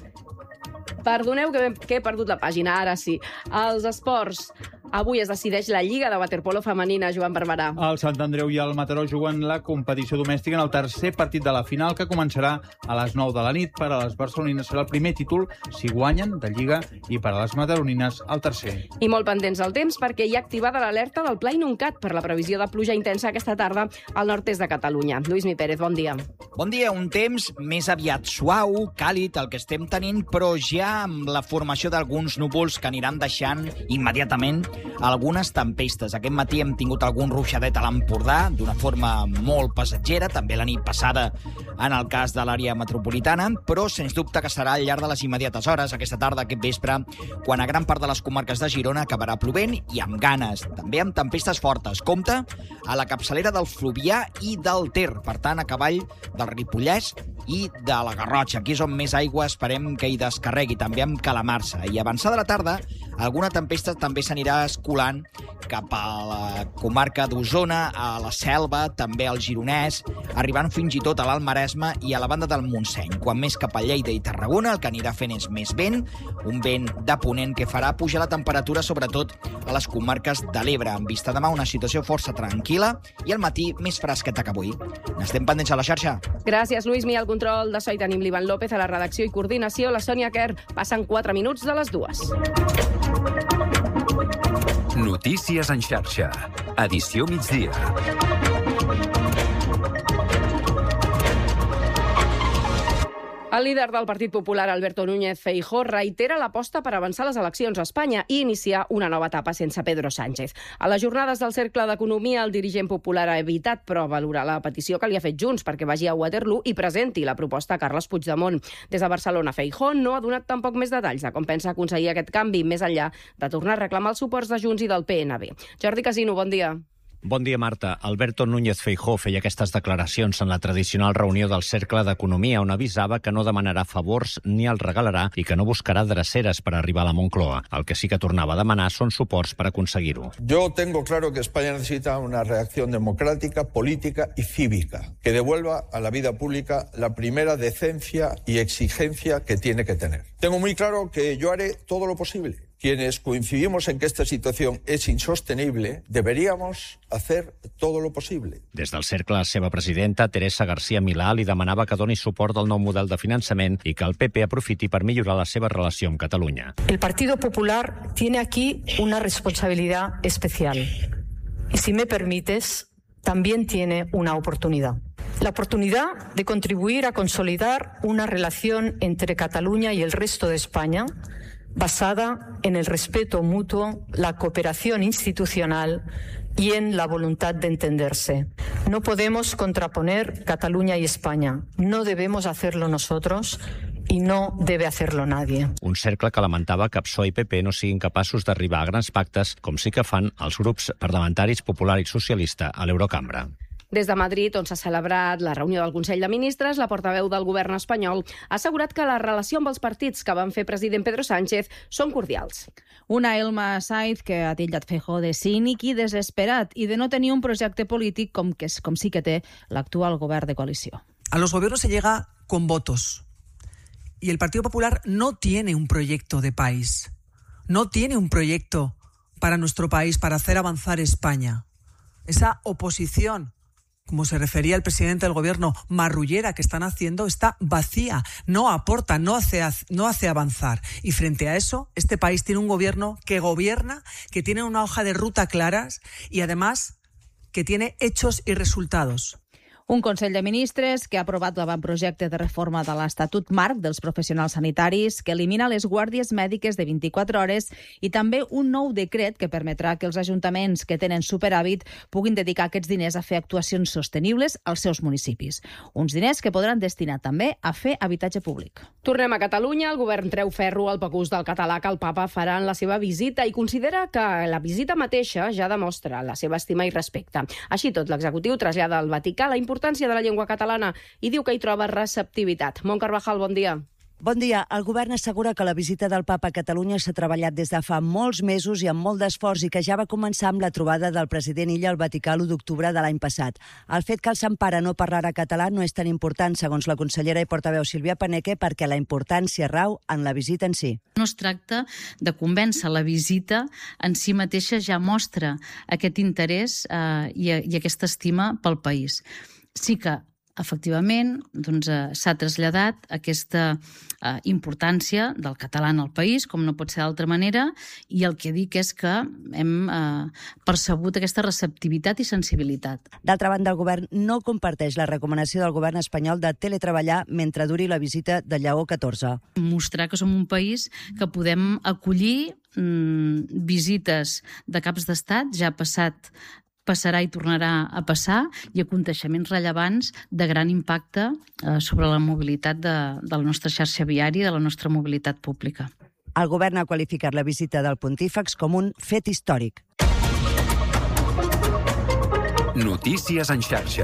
Perdoneu que, que he perdut la pàgina, ara sí. Els esports... Avui es decideix la Lliga de Waterpolo femenina, Joan Barberà. El Sant Andreu i el Mataró juguen la competició domèstica en el tercer partit de la final, que començarà a les nou de la nit. Per a les barcelonines serà el primer títol si guanyen de Lliga i per a les mataronines el tercer. I molt pendents al temps perquè hi ha activada l'alerta del Pla Inuncat per la previsió de pluja intensa aquesta tarda al nord-est de Catalunya. Lluís Mi Pérez, bon dia. Bon dia, un temps més aviat suau, càlid, el que estem tenint, però ja amb la formació d'alguns núvols que aniran deixant immediatament algunes tempestes. Aquest matí hem tingut algun ruixadet a l'Empordà, d'una forma molt passatgera, també la nit passada en el cas de l'àrea metropolitana, però sens dubte que serà al llarg de les immediates hores, aquesta tarda, aquest vespre, quan a gran part de les comarques de Girona acabarà plovent i amb ganes. També amb tempestes fortes. Compte a la capçalera del Fluvià i del Ter, per tant, a cavall del Ripollès i de la Garrotxa. Aquí és on més aigua esperem que hi descarregui, també amb calamarsa. I avançada la tarda, alguna tempesta també s'anirà escolant cap a la comarca d'Osona, a la Selva, també al Gironès, arribant fins i tot a l'Alt Maresme i a la banda del Montseny. Quan més cap a Lleida i Tarragona, el que anirà fent és més vent, un vent de ponent que farà pujar la temperatura, sobretot a les comarques de l'Ebre. En vista demà, una situació força tranquil·la i al matí més fresqueta que avui. N'estem pendents a la xarxa. Gràcies, Lluís Mi. Al control de so i tenim l'Ivan López, a la redacció i coordinació, la Sònia Kerr. Passen quatre minuts de les dues. Notícies en xarxa. Edició migdia. El líder del Partit Popular, Alberto Núñez Feijóo, reitera l'aposta per avançar les eleccions a Espanya i iniciar una nova etapa sense Pedro Sánchez. A les jornades del Cercle d'Economia, el dirigent popular ha evitat, però, valorar la petició que li ha fet Junts perquè vagi a Waterloo i presenti la proposta a Carles Puigdemont. Des de Barcelona, Feijóo no ha donat tampoc més detalls de com pensa aconseguir aquest canvi, més enllà de tornar a reclamar els suports de Junts i del P N B. Jordi Casino, bon dia. Bon dia, Marta. Alberto Núñez Feijóo feia aquestes declaracions en la tradicional reunió del Cercle d'Economia, on avisava que no demanarà favors ni els regalarà i que no buscarà dreceres per arribar a la Moncloa. El que sí que tornava a demanar són suports per aconseguir-ho. Yo tengo claro que España necesita una reacción democrática, política y cívica, que devuelva a la vida pública la primera decencia y exigencia que tiene que tener. Tengo muy claro que yo haré todo lo posible. Quienes coincidimos en que esta situación es insostenible, deberíamos hacer todo lo posible. Des del Cercle, la seva presidenta, Teresa García Milà, li demanava que doni suport al nou model de finançament i que el P P aprofiti per millorar la seva relació amb Catalunya. El Partido Popular tiene aquí una responsabilidad especial. Y si me permites, también tiene una oportunidad. La oportunidad de contribuir a consolidar una relación entre Cataluña y el resto de España basada en el respeto mutuo, la cooperación institucional y en la voluntad de entenderse. No podemos contraponer Cataluña y España. No debemos hacerlo nosotros i no debe hacerlo nadie. Un cercle que lamentava que P S O E i P P no siguin capaços d'arribar a grans pactes, com sí que fan els grups parlamentaris Popular i Socialista a l'Eurocambra. Des de Madrid, on s'ha celebrat la reunió del Consell de Ministres, la portaveu del govern espanyol ha assegurat que la relació amb els partits que van fer president Pedro Sánchez són cordials. Una Elma Saiz que ha titllat Feijóo de cínic i desesperat i de no tenir un projecte polític com, que, com sí que té l'actual govern de coalició. A los gobiernos se llega con votos y el Partido Popular no tiene un proyecto de país, no tiene un proyecto para nuestro país, para hacer avanzar España. Esa oposición, como se refería el presidente del gobierno, marrullera que están haciendo, está vacía, no aporta, no hace, no hace avanzar. Y frente a eso, este país tiene un gobierno que gobierna, que tiene una hoja de ruta claras y además que tiene hechos y resultados. Un Consell de Ministres que ha aprovat l'avantprojecte de reforma de l'Estatut Marc dels Professionals Sanitaris que elimina les guàrdies mèdiques de vint-i-quatre hores i també un nou decret que permetrà que els ajuntaments que tenen superàvit puguin dedicar aquests diners a fer actuacions sostenibles als seus municipis. Uns diners que podran destinar també a fer habitatge públic. Tornem a Catalunya. El govern treu ferro al poc ús del català que el papa farà en la seva visita i considera que la visita mateixa ja demostra la seva estima i respecte. Així tot, l'executiu trasllada al Vaticà la importància de la llengua catalana i diu que hi troba receptivitat. Mont Carvajal, bon dia. Bon dia. El govern assegura que la visita del papa a Catalunya s'ha treballat des de fa molts mesos i amb molt d'esforç i que ja va començar amb la trobada del president Illa al Vaticà l'u d'octubre de l'any passat. El fet que el Sant Pare no parlara català no és tan important, segons la consellera i portaveu Sílvia Paneque, perquè la importància rau en la visita en si. No es tracta de convèncer, la visita en si mateixa ja mostra aquest interès eh, i, i aquesta estima pel país. Sí que efectivament, doncs, eh, s'ha traslladat aquesta eh, importància del català en el país, com no pot ser d'altra manera, i el que dic és que hem eh, percebut aquesta receptivitat i sensibilitat. D'altra banda, el govern no comparteix la recomanació del govern espanyol de teletreballar mentre duri la visita de Lleó catorze. Mostrar que som un país que podem acollir mm, visites de caps d'estat, ja ha passat passarà i tornarà a passar, i aconteixements rellevants de gran impacte eh, sobre la mobilitat de, de la nostra xarxa viària i de la nostra mobilitat pública. El govern ha qualificat la visita del pontífex com un fet històric. Notícies en xarxa.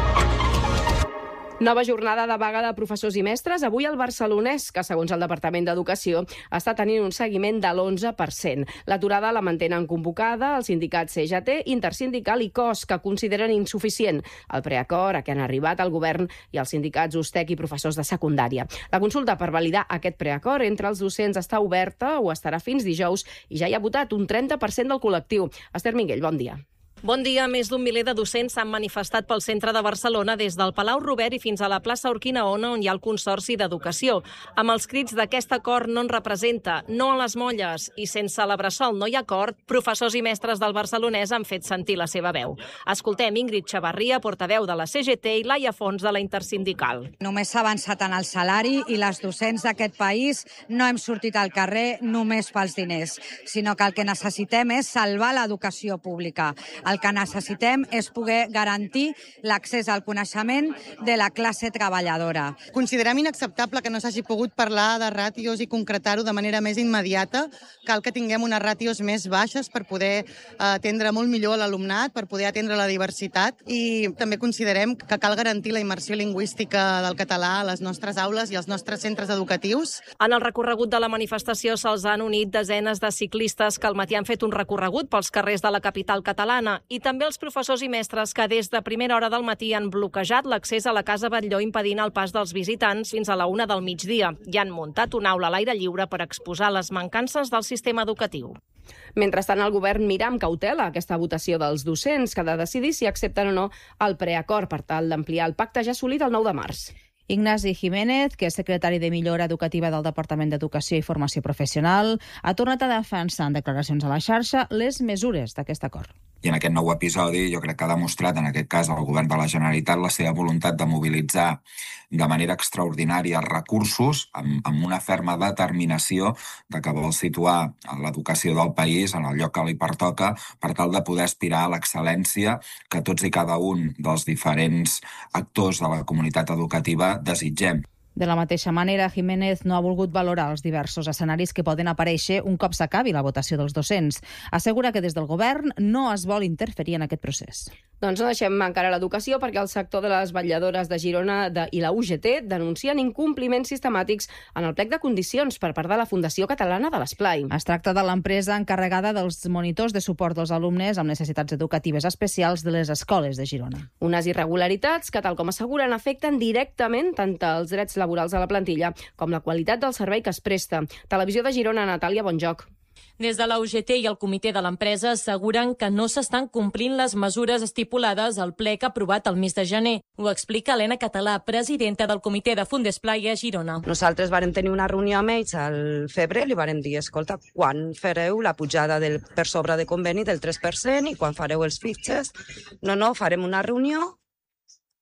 Nova jornada de vaga de professors i mestres avui al Barcelonès, que segons el Departament d'Educació està tenint un seguiment de l'onze per cent. L'aturada la mantenen convocada els sindicats C G T, Intersindical i C O S, que consideren insuficient el preacord a què han arribat el govern i els sindicats Ustec i professors de secundària. La consulta per validar aquest preacord entre els docents està oberta o estarà fins dijous i ja hi ha votat un trenta per cent del col·lectiu. Esther Minguell, bon dia. Bon dia. Més d'un miler de docents s'han manifestat pel centre de Barcelona des del Palau Robert i fins a la plaça Urquinaona, on hi ha el Consorci d'Educació. Amb els crits d'aquest acord no en representa, no a les molles i sense la bressol no hi ha acord, professors i mestres del Barcelonès han fet sentir la seva veu. Escoltem Ingrid Xavarria, portaveu de la C G T, i Laia Fons, de la Intersindical. Només s'ha avançat en el salari i les docents d'aquest país no hem sortit al carrer només pels diners, sinó que el que necessitem és salvar l'educació pública. El que necessitem és poder garantir l'accés al coneixement de la classe treballadora. Considerem inacceptable que no s'hagi pogut parlar de ràtios i concretar-ho de manera més immediata. Cal que tinguem unes ràtios més baixes per poder atendre molt millor l'alumnat, per poder atendre la diversitat, i també considerem que cal garantir la immersió lingüística del català a les nostres aules i als nostres centres educatius. En el recorregut de la manifestació se'ls han unit desenes de ciclistes que al matí han fet un recorregut pels carrers de la capital catalana, i també els professors i mestres que des de primera hora del matí han bloquejat l'accés a la Casa Batlló, impedint el pas dels visitants fins a la una del migdia, i han muntat una aula a l'aire lliure per exposar les mancances del sistema educatiu. Mentrestant, el govern mira amb cautela aquesta votació dels docents, que ha de decidir si accepten o no el preacord per tal d'ampliar el pacte ja assolit el nou de març. Ignasi Jiménez, que és secretari de Millora Educativa del Departament d'Educació i Formació Professional, ha tornat a defensar en declaracions a la xarxa les mesures d'aquest acord. I en aquest nou episodi jo crec que ha demostrat, en aquest cas, el govern de la Generalitat la seva voluntat de mobilitzar de manera extraordinària recursos amb, amb una ferma determinació de que vol situar l'educació del país en el lloc que li pertoca per tal de poder aspirar a l'excel·lència que tots i cada un dels diferents actors de la comunitat educativa desitgem. De la mateixa manera, Jiménez no ha volgut valorar els diversos escenaris que poden aparèixer un cop s'acabi la votació dels docents. Assegura que des del govern no es vol interferir en aquest procés. Doncs no deixem encara l'educació, perquè el sector de les vetlladores de Girona de, i la U G T denuncien incompliments sistemàtics en el plec de condicions per part de la Fundació Catalana de l'Esplai. Es tracta de l'empresa encarregada dels monitors de suport dels alumnes amb necessitats educatives especials de les escoles de Girona. Unes irregularitats que, tal com asseguren, afecten directament tant els drets laborals de la plantilla com la qualitat del servei que es presta. Televisió de Girona, Natàlia Bonjoc. Des de la U G T i el comitè de l'empresa asseguren que no s'estan complint les mesures estipulades al plec aprovat el mes de gener. Ho explica Helena Català, presidenta del comitè de Fundesplai a Girona. Nosaltres vàrem tenir una reunió amb ells al febrer, li vàrem dir, escolta, quan fareu la pujada del, per sobre de conveni del tres per cent i quan fareu els fitxes? No, no, farem una reunió,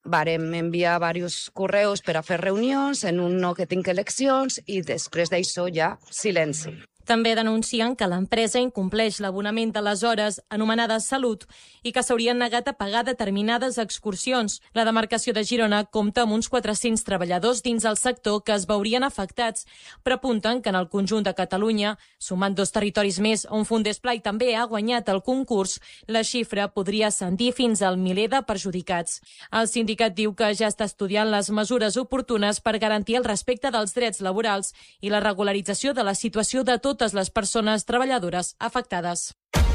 Vàrem enviar diversos correus per a fer reunions, en un no que tinc eleccions, i després d'això ja silenci. També denuncien que l'empresa incompleix l'abonament de les hores anomenades Salut i que s'haurien negat a pagar determinades excursions. La demarcació de Girona compta amb uns quatre-cents treballadors dins el sector que es veurien afectats, però apunten que en el conjunt de Catalunya, sumant dos territoris més on Fundesplai també ha guanyat el concurs, la xifra podria ascendir fins al miler de perjudicats. El sindicat diu que ja està estudiant les mesures oportunes per garantir el respecte dels drets laborals i la regularització de la situació de tot totes les persones treballadores afectades.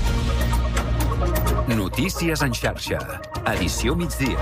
Notícies en xarxa. Edició migdia.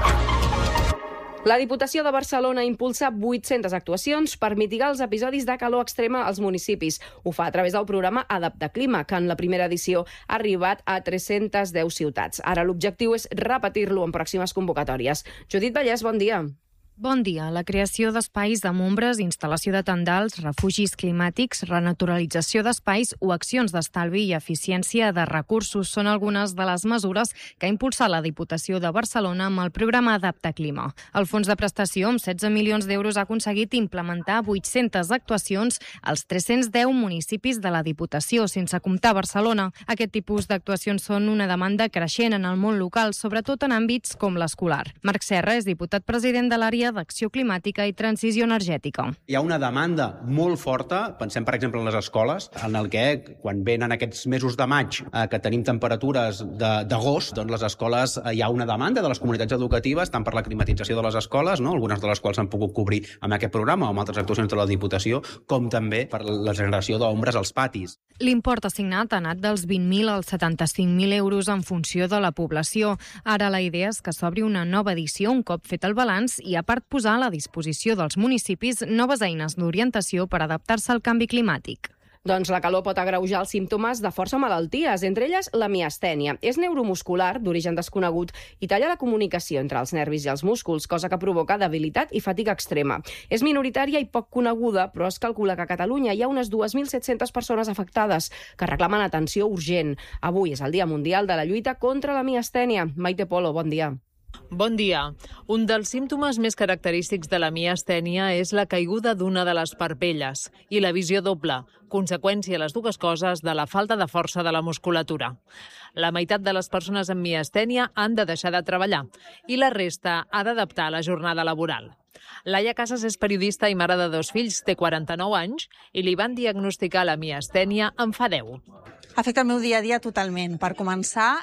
La Diputació de Barcelona impulsa vuit-centes actuacions per mitigar els episodis de calor extrema als municipis. Ho fa a través del programa Adaptaclima, que en la primera edició ha arribat a tres-centes deu ciutats. Ara l'objectiu és repetir-lo en pròximes convocatòries. Judit Vallès, bon dia. Bon dia. La creació d'espais de mombres, instal·lació de tendals, refugis climàtics, renaturalització d'espais o accions d'estalvi i eficiència de recursos són algunes de les mesures que ha impulsat la Diputació de Barcelona amb el programa Adaptaclima. El fons de prestació, amb setze milions d'euros, ha aconseguit implementar vuit-centes actuacions als tres-cents deu municipis de la Diputació, sense comptar Barcelona. Aquest tipus d'actuacions són una demanda creixent en el món local, sobretot en àmbits com l'escolar. Marc Serra és diputat president de l'àrea d'Acció Climàtica i Transició Energètica. Hi ha una demanda molt forta, pensem per exemple en les escoles, en el que quan venen aquests mesos de maig eh, que tenim temperatures d'agost, doncs les escoles eh, hi ha una demanda de les comunitats educatives, tant per la climatització de les escoles, no? Algunes de les quals s'han pogut cobrir amb aquest programa o amb altres actuacions de la Diputació, com també per la generació d'ombres als patis. L'import assignat ha anat dels vint mil als setanta-cinc mil euros en funció de la població. Ara la idea és que s'obri una nova edició un cop fet el balanç i a part posar a la disposició dels municipis noves eines d'orientació per adaptar-se al canvi climàtic. Doncs la calor pot agreujar els símptomes de força malalties, entre elles la miastènia. És neuromuscular, d'origen desconegut, i talla la comunicació entre els nervis i els músculs, cosa que provoca debilitat i fatiga extrema. És minoritària i poc coneguda, però es calcula que a Catalunya hi ha unes dues mil set-centes persones afectades que reclamen atenció urgent. Avui és el Dia Mundial de la Lluita contra la Miastènia. Maite Polo, bon dia. Bon dia. Un dels símptomes més característics de la miastènia és la caiguda d'una de les parpelles i la visió doble, conseqüència les dues coses de la falta de força de la musculatura. La meitat de les persones amb miastènia han de deixar de treballar i la resta ha d'adaptar la jornada laboral. Laia Casas és periodista i mare de dos fills, té quaranta-nou anys i li van diagnosticar la miastènia en fa deu. Afecta el meu dia a dia totalment. Per començar,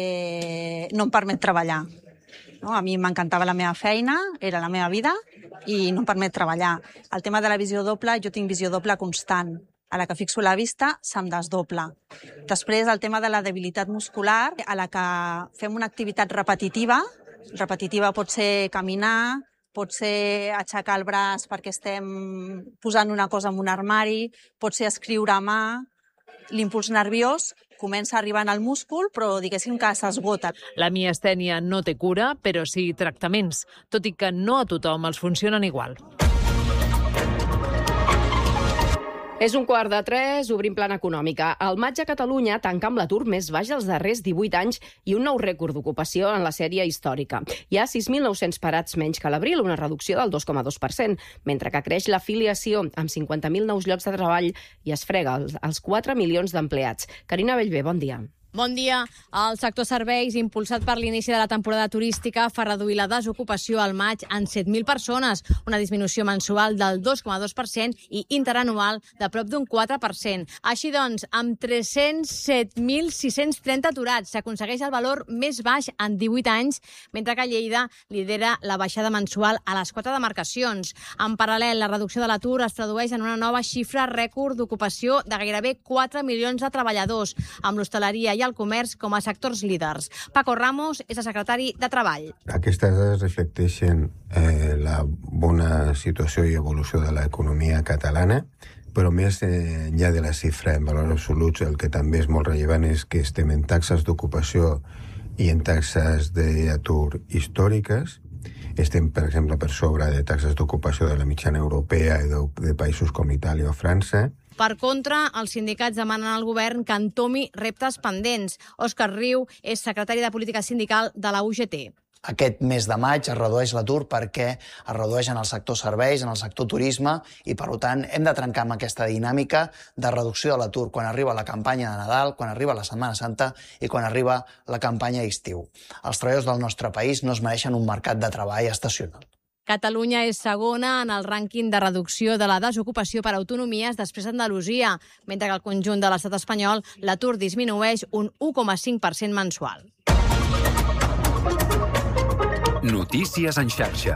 eh, no em permet treballar. No, a mi m'encantava la meva feina, era la meva vida i no em permet treballar. El tema de la visió doble, jo tinc visió doble constant. A la que fixo la vista, se'm desdobla. Després, el tema de la debilitat muscular, a la que fem una activitat repetitiva. Repetitiva pot ser caminar, pot ser aixecar el braç perquè estem posant una cosa en un armari, pot ser escriure a mà. L'impuls nerviós comença arribant al múscul, però diguéssim que s'esgota. La miastènia no té cura, però sí tractaments, tot i que no a tothom els funcionen igual. És un quart de tres, obrim plana econòmica. Al maig a Catalunya tanca amb l'atur més baix dels darrers divuit anys i un nou rècord d'ocupació en la sèrie històrica. Hi ha sis mil nou-cents parats menys que a l'abril, una reducció del dos coma dos per cent, mentre que creix l'afiliació amb cinquanta mil nous llocs de treball i es frega els, els quatre milions d'empleats. Carina Bellver, bon dia. Bon dia. El sector serveis, impulsat per l'inici de la temporada turística, fa reduir la desocupació al maig en set mil persones, una disminució mensual del dos coma dos per cent i interanual de prop d'un quatre per cent. Així doncs, amb tres-cents set mil sis-cents trenta aturats, s'aconsegueix el valor més baix en divuit anys, mentre que Lleida lidera la baixada mensual a les quatre demarcacions. En paral·lel, la reducció de l'atur es tradueix en una nova xifra rècord d'ocupació de gairebé quatre milions de treballadors, amb l'hostaleria i el comerç com a sectors líders. Paco Ramos és el secretari de Treball. Aquestes dades reflecteixen eh, la bona situació i evolució de l'economia catalana, però més eh, enllà de la xifra en valors absoluts, el que també és molt rellevant és que estem en taxes d'ocupació i en taxes d'atur històriques. Estem, per exemple, per sobre de taxes d'ocupació de la mitjana europea i de, de països com Itàlia o França. Per contra, els sindicats demanen al govern que entomi reptes pendents. Òscar Riu és secretari de Política Sindical de la U G T. Aquest mes de maig es redueix l'atur perquè es redueix en el sector serveis, en el sector turisme i, per tant, hem de trencar amb aquesta dinàmica de reducció de l'atur quan arriba la campanya de Nadal, quan arriba la Setmana Santa i quan arriba la campanya d'estiu. Els treballadors del nostre país no es mereixen un mercat de treball estacional. Catalunya és segona en el rànquing de reducció de la desocupació per autonomies després d'Andalusia, mentre que al conjunt de l'estat espanyol l'atur disminueix un u coma cinc per cent mensual. Notícies en xarxa.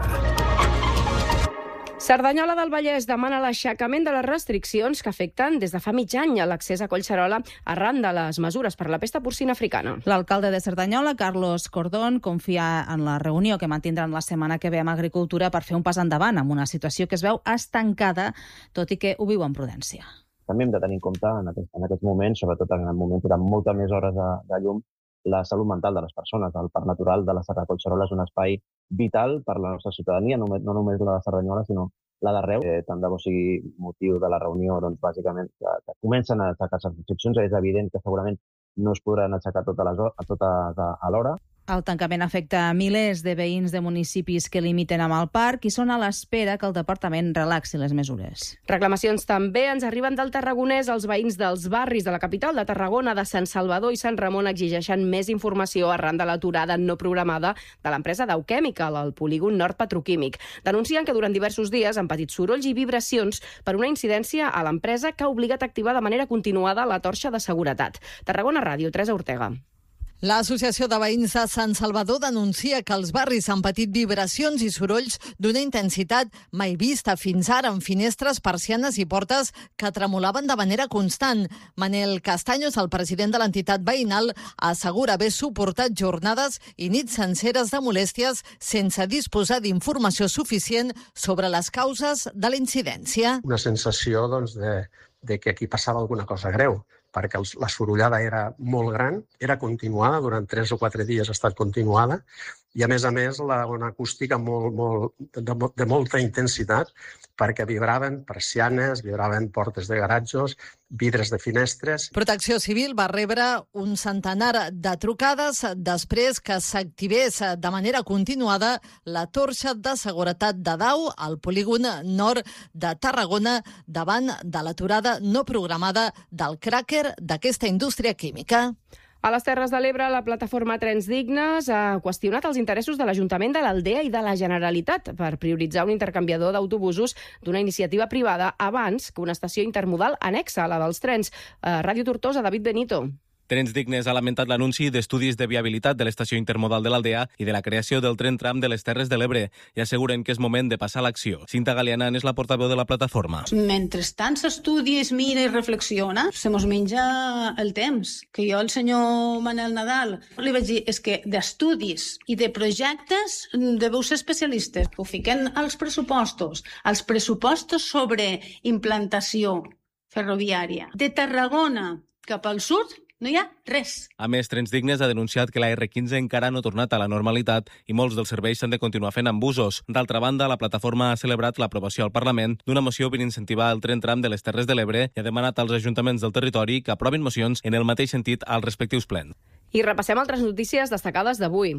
Cerdanyola del Vallès demana l'aixecament de les restriccions que afecten des de fa mig any a l'accés a Collserola arran de les mesures per la pesta porcina africana. L'alcalde de Cerdanyola, Carlos Cordón, confia en la reunió que mantindran la setmana que ve amb Agricultura per fer un pas endavant amb una situació que es veu estancada, tot i que ho viu amb prudència. També hem de tenir en compte en aquest, en aquest moment, sobretot en el moment que hi ha moltes més hores de, de llum, la salut mental de les persones. El Parc Natural de la Serra de Collserola és un espai vital per la nostra ciutadania, no, no només la de Cerdanyola, sinó la d'arreu. Eh, tant de bo sigui motiu de la reunió, doncs, bàsicament, que, que comencen a aixecar les restriccions. És evident que segurament no es podran aixecar totes les, totes alhora. El tancament afecta a milers de veïns de municipis que limiten amb el parc i són a l'espera que el departament relaxi les mesures. Reclamacions també ens arriben del Tarragonès. Els veïns dels barris de la capital de Tarragona, de Sant Salvador i Sant Ramon exigeixen més informació arran de l'aturada no programada de l'empresa Dow Chemical al polígon nord petroquímic. Denuncien que durant diversos dies han patit sorolls i vibracions per una incidència a l'empresa que ha obligat a activar de manera continuada la torxa de seguretat. Tarragona Ràdio, Teresa Ortega. L'Associació de Veïns de Sant Salvador denuncia que els barris han patit vibracions i sorolls d'una intensitat mai vista fins ara en finestres, persianes i portes que tremolaven de manera constant. Manel Castaños, el president de l'entitat veïnal, assegura haver suportat jornades i nits senceres de molèsties sense disposar d'informació suficient sobre les causes de la incidència. Una sensació doncs, de, de que aquí passava alguna cosa greu, perquè la sorollada era molt gran, era continuada, durant tres o quatre dies ha estat continuada, i a més a més la, una acústica molt, molt, de, de molta intensitat, perquè vibraven persianes, vibraven portes de garatges, vidres de finestres. Protecció Civil va rebre un centenar de trucades després que s'activés de manera continuada la torxa de seguretat de Dow al polígon nord de Tarragona davant de l'aturada no programada del cràquer d'aquesta indústria química. A les Terres de l'Ebre, la plataforma Trens Dignes ha qüestionat els interessos de l'Ajuntament de l'Aldea i de la Generalitat per prioritzar un intercanviador d'autobusos d'una iniciativa privada abans que una estació intermodal anexa a la dels trens. Ràdio Tortosa, David Benito. Trens Dignes ha lamentat l'anunci d'estudis de viabilitat de l'estació intermodal de l'Aldea i de la creació del tren tram de les Terres de l'Ebre i asseguren que és moment de passar a l'acció. Cinta Galeana és la portaveu de la plataforma. Mentrestant s'estudia, es mira i reflexiona, se mos menja el temps. Que jo, el senyor Manel Nadal, li vaig dir, és que d'estudis i de projectes deveu ser especialistes. Ho fiquen als pressupostos, als pressupostos sobre implantació ferroviària. De Tarragona cap al sud, no hi ha res. A més, Trens Dignes ha denunciat que la erre quinze encara no ha tornat a la normalitat i molts dels serveis s'han de continuar fent amb busos. D'altra banda, la plataforma ha celebrat l'aprovació al Parlament d'una moció per incentivar el tren tram de les Terres de l'Ebre i ha demanat als ajuntaments del territori que aprovin mocions en el mateix sentit als respectius plens. I repassem altres notícies destacades d'avui.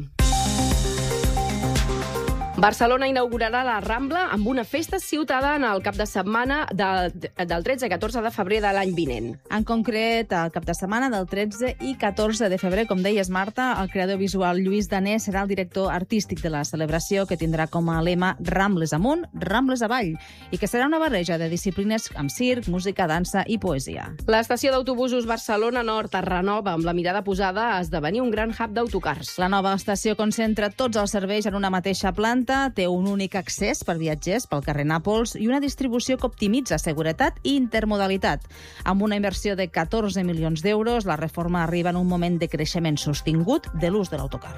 Barcelona inaugurarà la Rambla amb una festa ciutadana al cap de setmana de, del tretze i catorze de febrer de l'any vinent. En concret, el cap de setmana del tretze i catorze de febrer, com deies, Marta, el creador visual Lluís Danés serà el director artístic de la celebració, que tindrà com a lema Rambles amunt, Rambles avall, i que serà una barreja de disciplines amb circ, música, dansa i poesia. L'estació d'autobusos Barcelona Nord es renova amb la mirada posada a esdevenir un gran hub d'autocars. La nova estació concentra tots els serveis en una mateixa planta, té un únic accés per viatgers pel carrer Nàpols i una distribució que optimitza seguretat i intermodalitat. Amb una inversió de catorze milions d'euros, la reforma arriba en un moment de creixement sostingut de l'ús de l'autocar.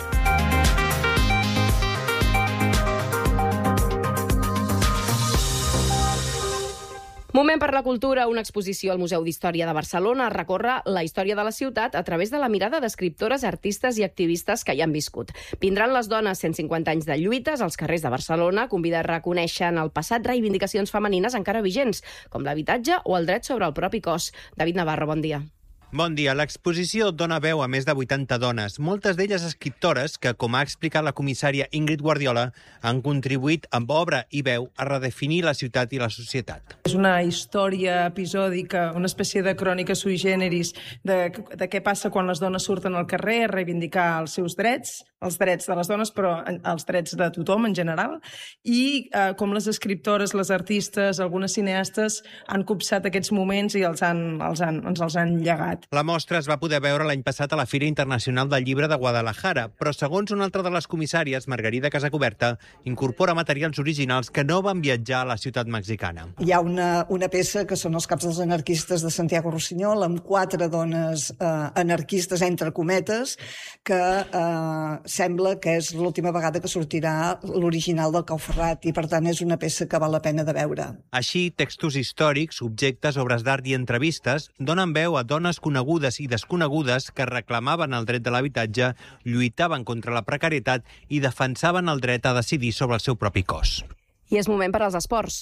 Moment per la cultura. Una exposició al Museu d'Història de Barcelona recorre la història de la ciutat a través de la mirada d'escriptores, artistes i activistes que hi han viscut. Vindran les dones cent cinquanta anys de lluites als carrers de Barcelona, convida a reconèixer en el passat reivindicacions femenines encara vigents, com l'habitatge o el dret sobre el propi cos. David Navarro, bon dia. Bon dia. L'exposició dona veu a més de vuitanta dones, moltes d'elles escriptores que, com ha explicat la comissària Ingrid Guardiola, han contribuït amb obra i veu a redefinir la ciutat i la societat. És una història episòdica, una espècie de crònica sui generis de, de què passa quan les dones surten al carrer a reivindicar els seus drets, els drets de les dones, però els drets de tothom en general, i eh, com les escriptores, les artistes, algunes cineastes han copsat aquests moments i els han, els han, ens els han llegat. La mostra es va poder veure l'any passat a la Fira Internacional del Llibre de Guadalajara, però segons una altra de les comissàries, Margarida Casacuberta, incorpora materials originals que no van viatjar a la ciutat mexicana. Hi ha una, una peça que són els caps dels anarquistes de Santiago Rossinyol, amb quatre dones eh, anarquistes, entre cometes, que eh, sembla que és l'última vegada que sortirà l'original del Cau Ferrat, i per tant és una peça que val la pena de veure. Així, textos històrics, objectes, obres d'art i entrevistes donen veu a dones conegudes i desconegudes que reclamaven el dret de l'habitatge, lluitaven contra la precarietat i defensaven el dret a decidir sobre el seu propi cos. I és moment per als esports.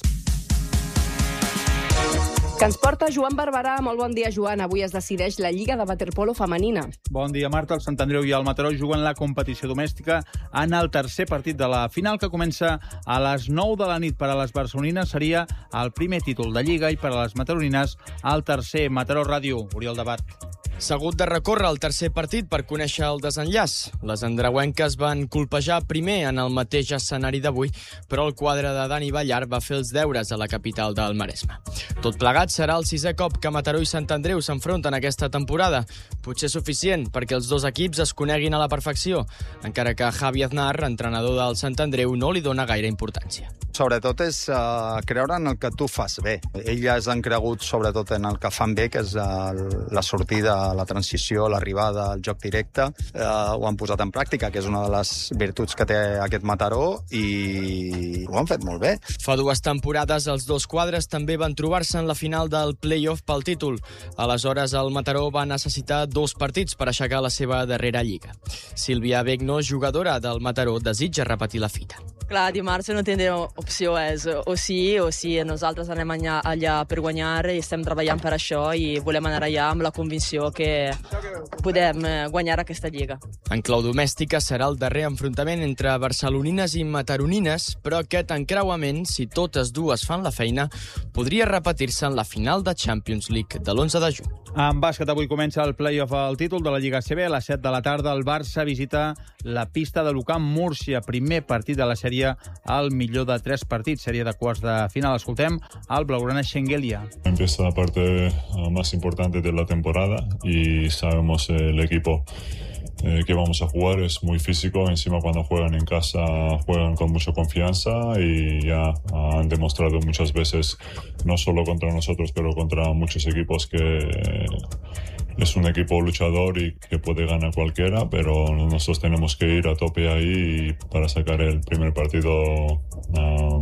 Que ens porta Joan Barberà. Molt bon dia, Joan. Avui es decideix la Lliga de Waterpolo femenina. Bon dia, Marta. El Sant Andreu i el Mataró juguen la competició domèstica en el tercer partit de la final, que comença a les nou de la nit. Per a les barcelonines seria el primer títol de Lliga i per a les mataronines el tercer. Mataró Ràdio, Oriol Debat. S'ha hagut de recórrer el tercer partit per conèixer el desenllaç. Les andreuenques van colpejar primer en el mateix escenari d'avui, però el quadre de Dani Ballar va fer els deures a la capital del Maresme. Tot plegat serà el sisè cop que Mataró i Sant Andreu s'enfronten aquesta temporada. Potser suficient perquè els dos equips es coneguin a la perfecció, encara que Javi Aznar, entrenador del Sant Andreu, no li dona gaire importància. Sobretot és uh, creure en el que tu fas bé. Elles han cregut sobretot en el que fan bé, que és uh, la sortida, la transició, l'arribada, el joc directe. Uh, ho han posat en pràctica, que és una de les virtuts que té aquest Mataró, i ho han fet molt bé. Fa dues temporades els dos quadres també van trobar-se en la final del play-off pel títol. Aleshores el Mataró va necessitar dos partits per aixecar la seva darrera lliga. Sílvia Begno, jugadora del Mataró, desitja repetir la fita. Clar, dimarts no tindrem opció, és o sí o sí. Nosaltres anem allà, allà per guanyar i estem treballant per això i volem anar allà amb la convicció que podem guanyar aquesta lliga. En clau domèstica serà el darrer enfrontament entre barcelonines i mataronines, però aquest encreuament, si totes dues fan la feina, podria repetir-se en la final de Champions League de l'onze de juny. En bàsquet avui comença el play-off al títol de la Lliga A C B. A les set de la tarda el Barça visita la pista de l'U C A M Múrcia. Primer partit de la sèrie al millor de tres partits, sèrie de quarts de final. Escoltem al blaugrana Schengelia. Empieza la parte uh, más importante de la temporada y sabemos eh, el equipo eh, que vamos a jugar es muy físico. Encima cuando juegan en casa juegan con mucha confianza y ya uh, han demostrado muchas veces, no solo contra nosotros, pero contra muchos equipos, que eh, es un equipo luchador y que puede ganar cualquiera, pero nosotros tenemos que ir a tope ahí para sacar el primer partido uh,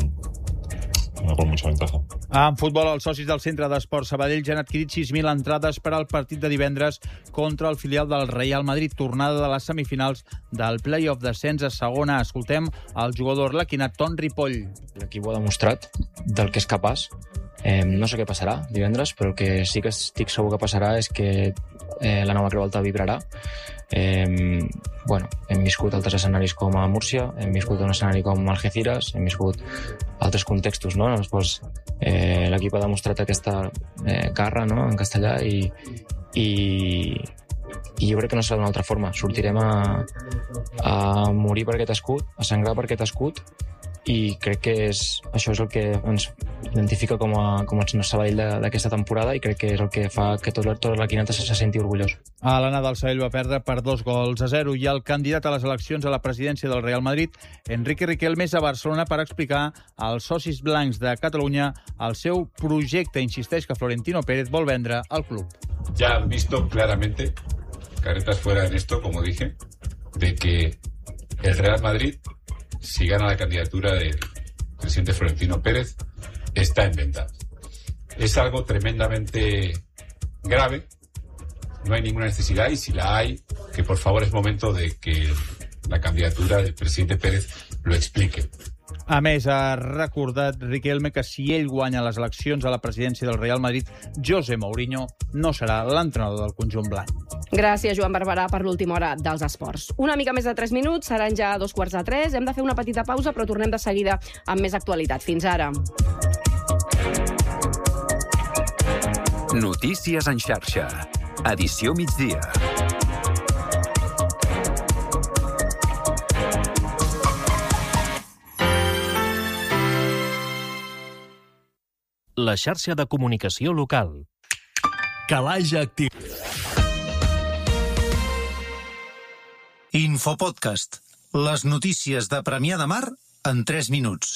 con mucha ventaja. En futbol, els socis del Centre d'Esport Sabadell ja han adquirit sis mil entrades per al partit de divendres contra el filial del Real Madrid, tornada de les semifinals del play-off d'ascens a segona. Escoltem el jugador arlequinat Ton Ripoll. L'equip ho ha demostrat del que és capaç. Eh, no sé què passarà divendres, però el que sí que estic segur que passarà és que eh, la nova Creu Alta vibrarà. Eh, bueno, hem viscut altres escenaris com a Múrcia, hem viscut un escenari com Algeciras, hem viscut altres contextos, no? Doncs, eh, l'equip ha demostrat aquesta eh, garra, no?, en castellà, i, i, i jo crec que no serà d'una altra forma. Sortirem a, a morir per aquest escut, a sangrar per aquest escut, i crec que és, això és el que ens identifica com a, com a Sabadell d'aquesta temporada, i crec que és el que fa que tot, tot l'Arlequinat se, se senti orgullós. A l'anada del Sabadell va perdre per dos gols a zero, i el candidat a les eleccions a la presidència del Real Madrid, Enrique Riquelme, és a Barcelona per explicar als socis blancs de Catalunya el seu projecte. Insisteix que Florentino Pérez vol vendre el club. Ya han visto claramente, caretas fuera en esto, como dije, de que el Real Madrid, si gana la candidatura del presidente Florentino Pérez, está en venta. Es algo tremendamente grave, no hay ninguna necesidad, y si la hay, que por favor es momento de que la candidatura del presidente Pérez lo explique. A més, ha recordat Riquelme que si ell guanya les eleccions a la presidència del Real Madrid, José Mourinho no serà l'entrenador del conjunt blanc. Gràcies, Joan Barberà, per l'última hora dels esports. Una mica més de tres minuts, seran ja dos quarts de tres. Hem de fer una petita pausa, però tornem de seguida amb més actualitat. Fins ara. Notícies en xarxa. Edició migdia. La xarxa de comunicació local. Calaix Actiu. Infopodcast. Les notícies de Premià de Mar en tres minuts.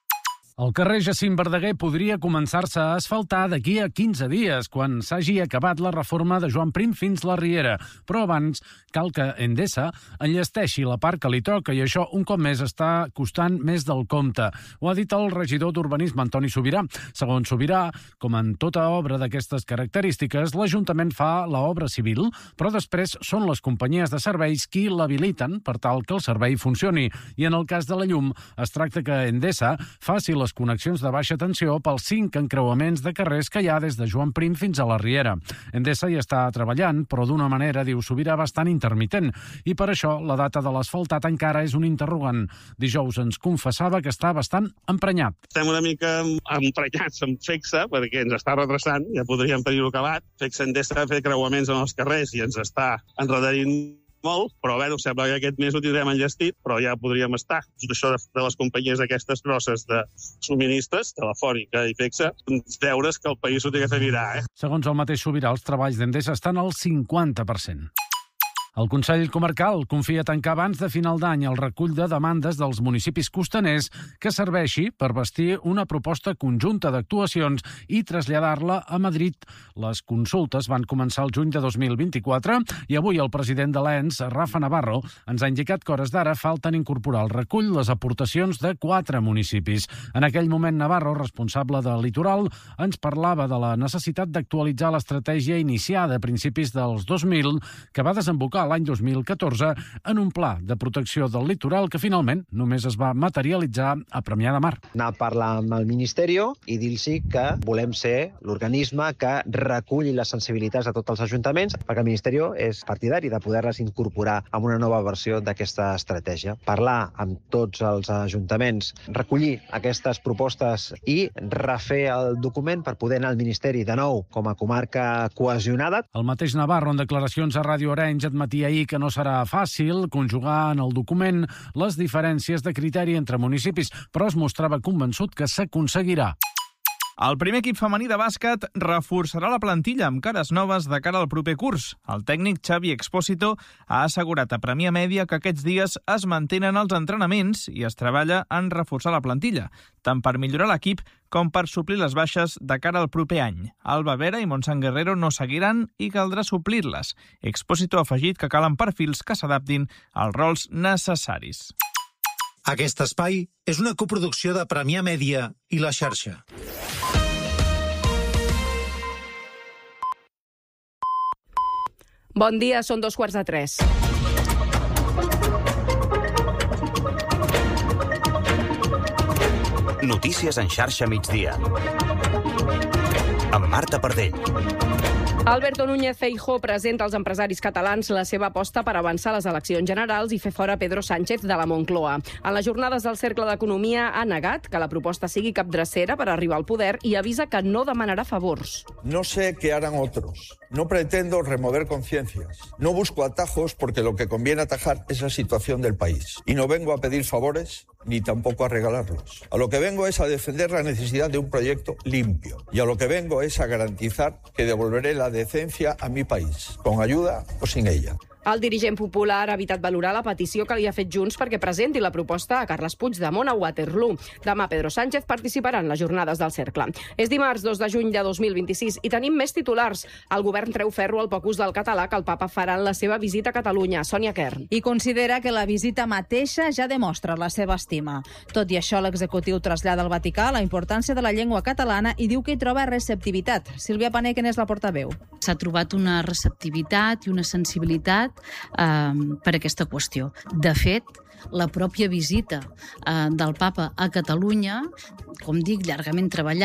El carrer Jacint Verdaguer podria començar-se a asfaltar d'aquí a quinze dies, quan s'hagi acabat la reforma de Joan Prim fins la Riera. Però abans cal que Endesa enllesteixi la part que li toca i això un cop més està costant més del compte. Ho ha dit el regidor d'Urbanisme, Antoni Subirà. Segons Subirà, com en tota obra d'aquestes característiques, l'Ajuntament fa l'obra civil, però després són les companyies de serveis qui l'habiliten per tal que el servei funcioni. I en el cas de la llum, es tracta que Endesa faci les connexions de baixa tensió pels cinc encreuaments de carrers que hi ha des de Joan Prim fins a la Riera. Endesa hi està treballant, però d'una manera, diu Subirà, bastant intermitent. I per això la data de l'asfaltat encara és un interrogant. Dijous ens confessava que està bastant emprenyat. Estem una mica emprenyats amb Fexa, perquè ens està retrasant, ja podríem tenir-ho acabat. Fexa Endesa ha fet creuaments en els carrers i ens està enredarint molt, però bé, sembla que aquest mes ho tindrem enllestit, però ja podríem estar. Això de les companyies aquestes grosses de subministres, Telefònica i Fexa, deures que el país ho té que fer mirar. Eh? Segons el mateix Subirà, els treballs d'Endesa estan al cinquanta per cent. El Consell Comarcal confia tancar abans de final d'any el recull de demandes dels municipis costaners que serveixi per bastir una proposta conjunta d'actuacions i traslladar-la a Madrid. Les consultes van començar el juny de dos mil vint-i-quatre i avui el president de l'E N S, Rafa Navarro, ens ha indicat que hores d'ara falten incorporar al recull les aportacions de quatre municipis. En aquell moment, Navarro, responsable del litoral, ens parlava de la necessitat d'actualitzar l'estratègia iniciada a principis dels dos mil, que va desembocar l'any dos mil catorze en un pla de protecció del litoral que finalment només es va materialitzar a Premià de Mar. Anar a parlar amb el Ministeri i dir-los que volem ser l'organisme que reculli les sensibilitats de tots els ajuntaments, perquè el Ministeri és partidari de poder-les incorporar en una nova versió d'aquesta estratègia. Parlar amb tots els ajuntaments, recollir aquestes propostes i refer el document per poder anar al Ministeri de nou com a comarca cohesionada. El mateix Navarro, en declaracions a Ràdio Arenys, admetia ahir que no serà fàcil conjugar en el document les diferències de criteri entre municipis, però es mostrava convençut que s'aconseguirà. El primer equip femení de bàsquet reforçarà la plantilla amb cares noves de cara al proper curs. El tècnic Xavi Expósito ha assegurat a Premià Mèdia que aquests dies es mantenen els entrenaments i es treballa en reforçar la plantilla, tant per millorar l'equip com per suplir les baixes de cara al proper any. Alba Vera i Montsant Guerrero no seguiran i caldrà suplir-les. Expósito ha afegit que calen perfils que s'adaptin als rols necessaris. Aquest espai és una coproducció de Premià Mèdia i La Xarxa. Bon dia, són dos quarts de tres. Notícies en xarxa migdia. Amb Marta Pardell. Alberto Núñez Feijóo presenta als empresaris catalans la seva aposta per avançar les eleccions generals i fer fora Pedro Sánchez de la Moncloa. En les jornades del Cercle d'Economia ha negat que la proposta sigui capdrecera per arribar al poder i avisa que no demanarà favors. No sé qué harán otros. No pretendo remover conciencias. No busco atajos porque lo que conviene atajar es la situación del país. Y no vengo a pedir favores ni tampoco a regalarlos. A lo que vengo es a defender la necesidad de un proyecto limpio. Y a lo que vengo es a garantizar que devolveré la decencia a mi país, con ayuda o sin ella. El dirigent popular ha evitat valorar la petició que li ha fet Junts perquè presenti la proposta a Carles Puigdemont a Waterloo. Demà Pedro Sánchez participarà en les jornades del Cercle. És dimarts dos de juny de dos mil vint-i-sis i tenim més titulars. El govern treu ferro al poc ús del català que el papa farà en la seva visita a Catalunya. Sònia Kern. I considera que la visita mateixa ja demostra la seva estima. Tot i això, l'executiu trasllada al Vaticà la importància de la llengua catalana i diu que hi troba receptivitat. Sílvia Paneque n'és la portaveu. S'ha trobat una receptivitat i una sensibilitat eh, per aquesta qüestió. De fet, la pròpia visita eh, del papa a Catalunya, com dic, llargament treballat,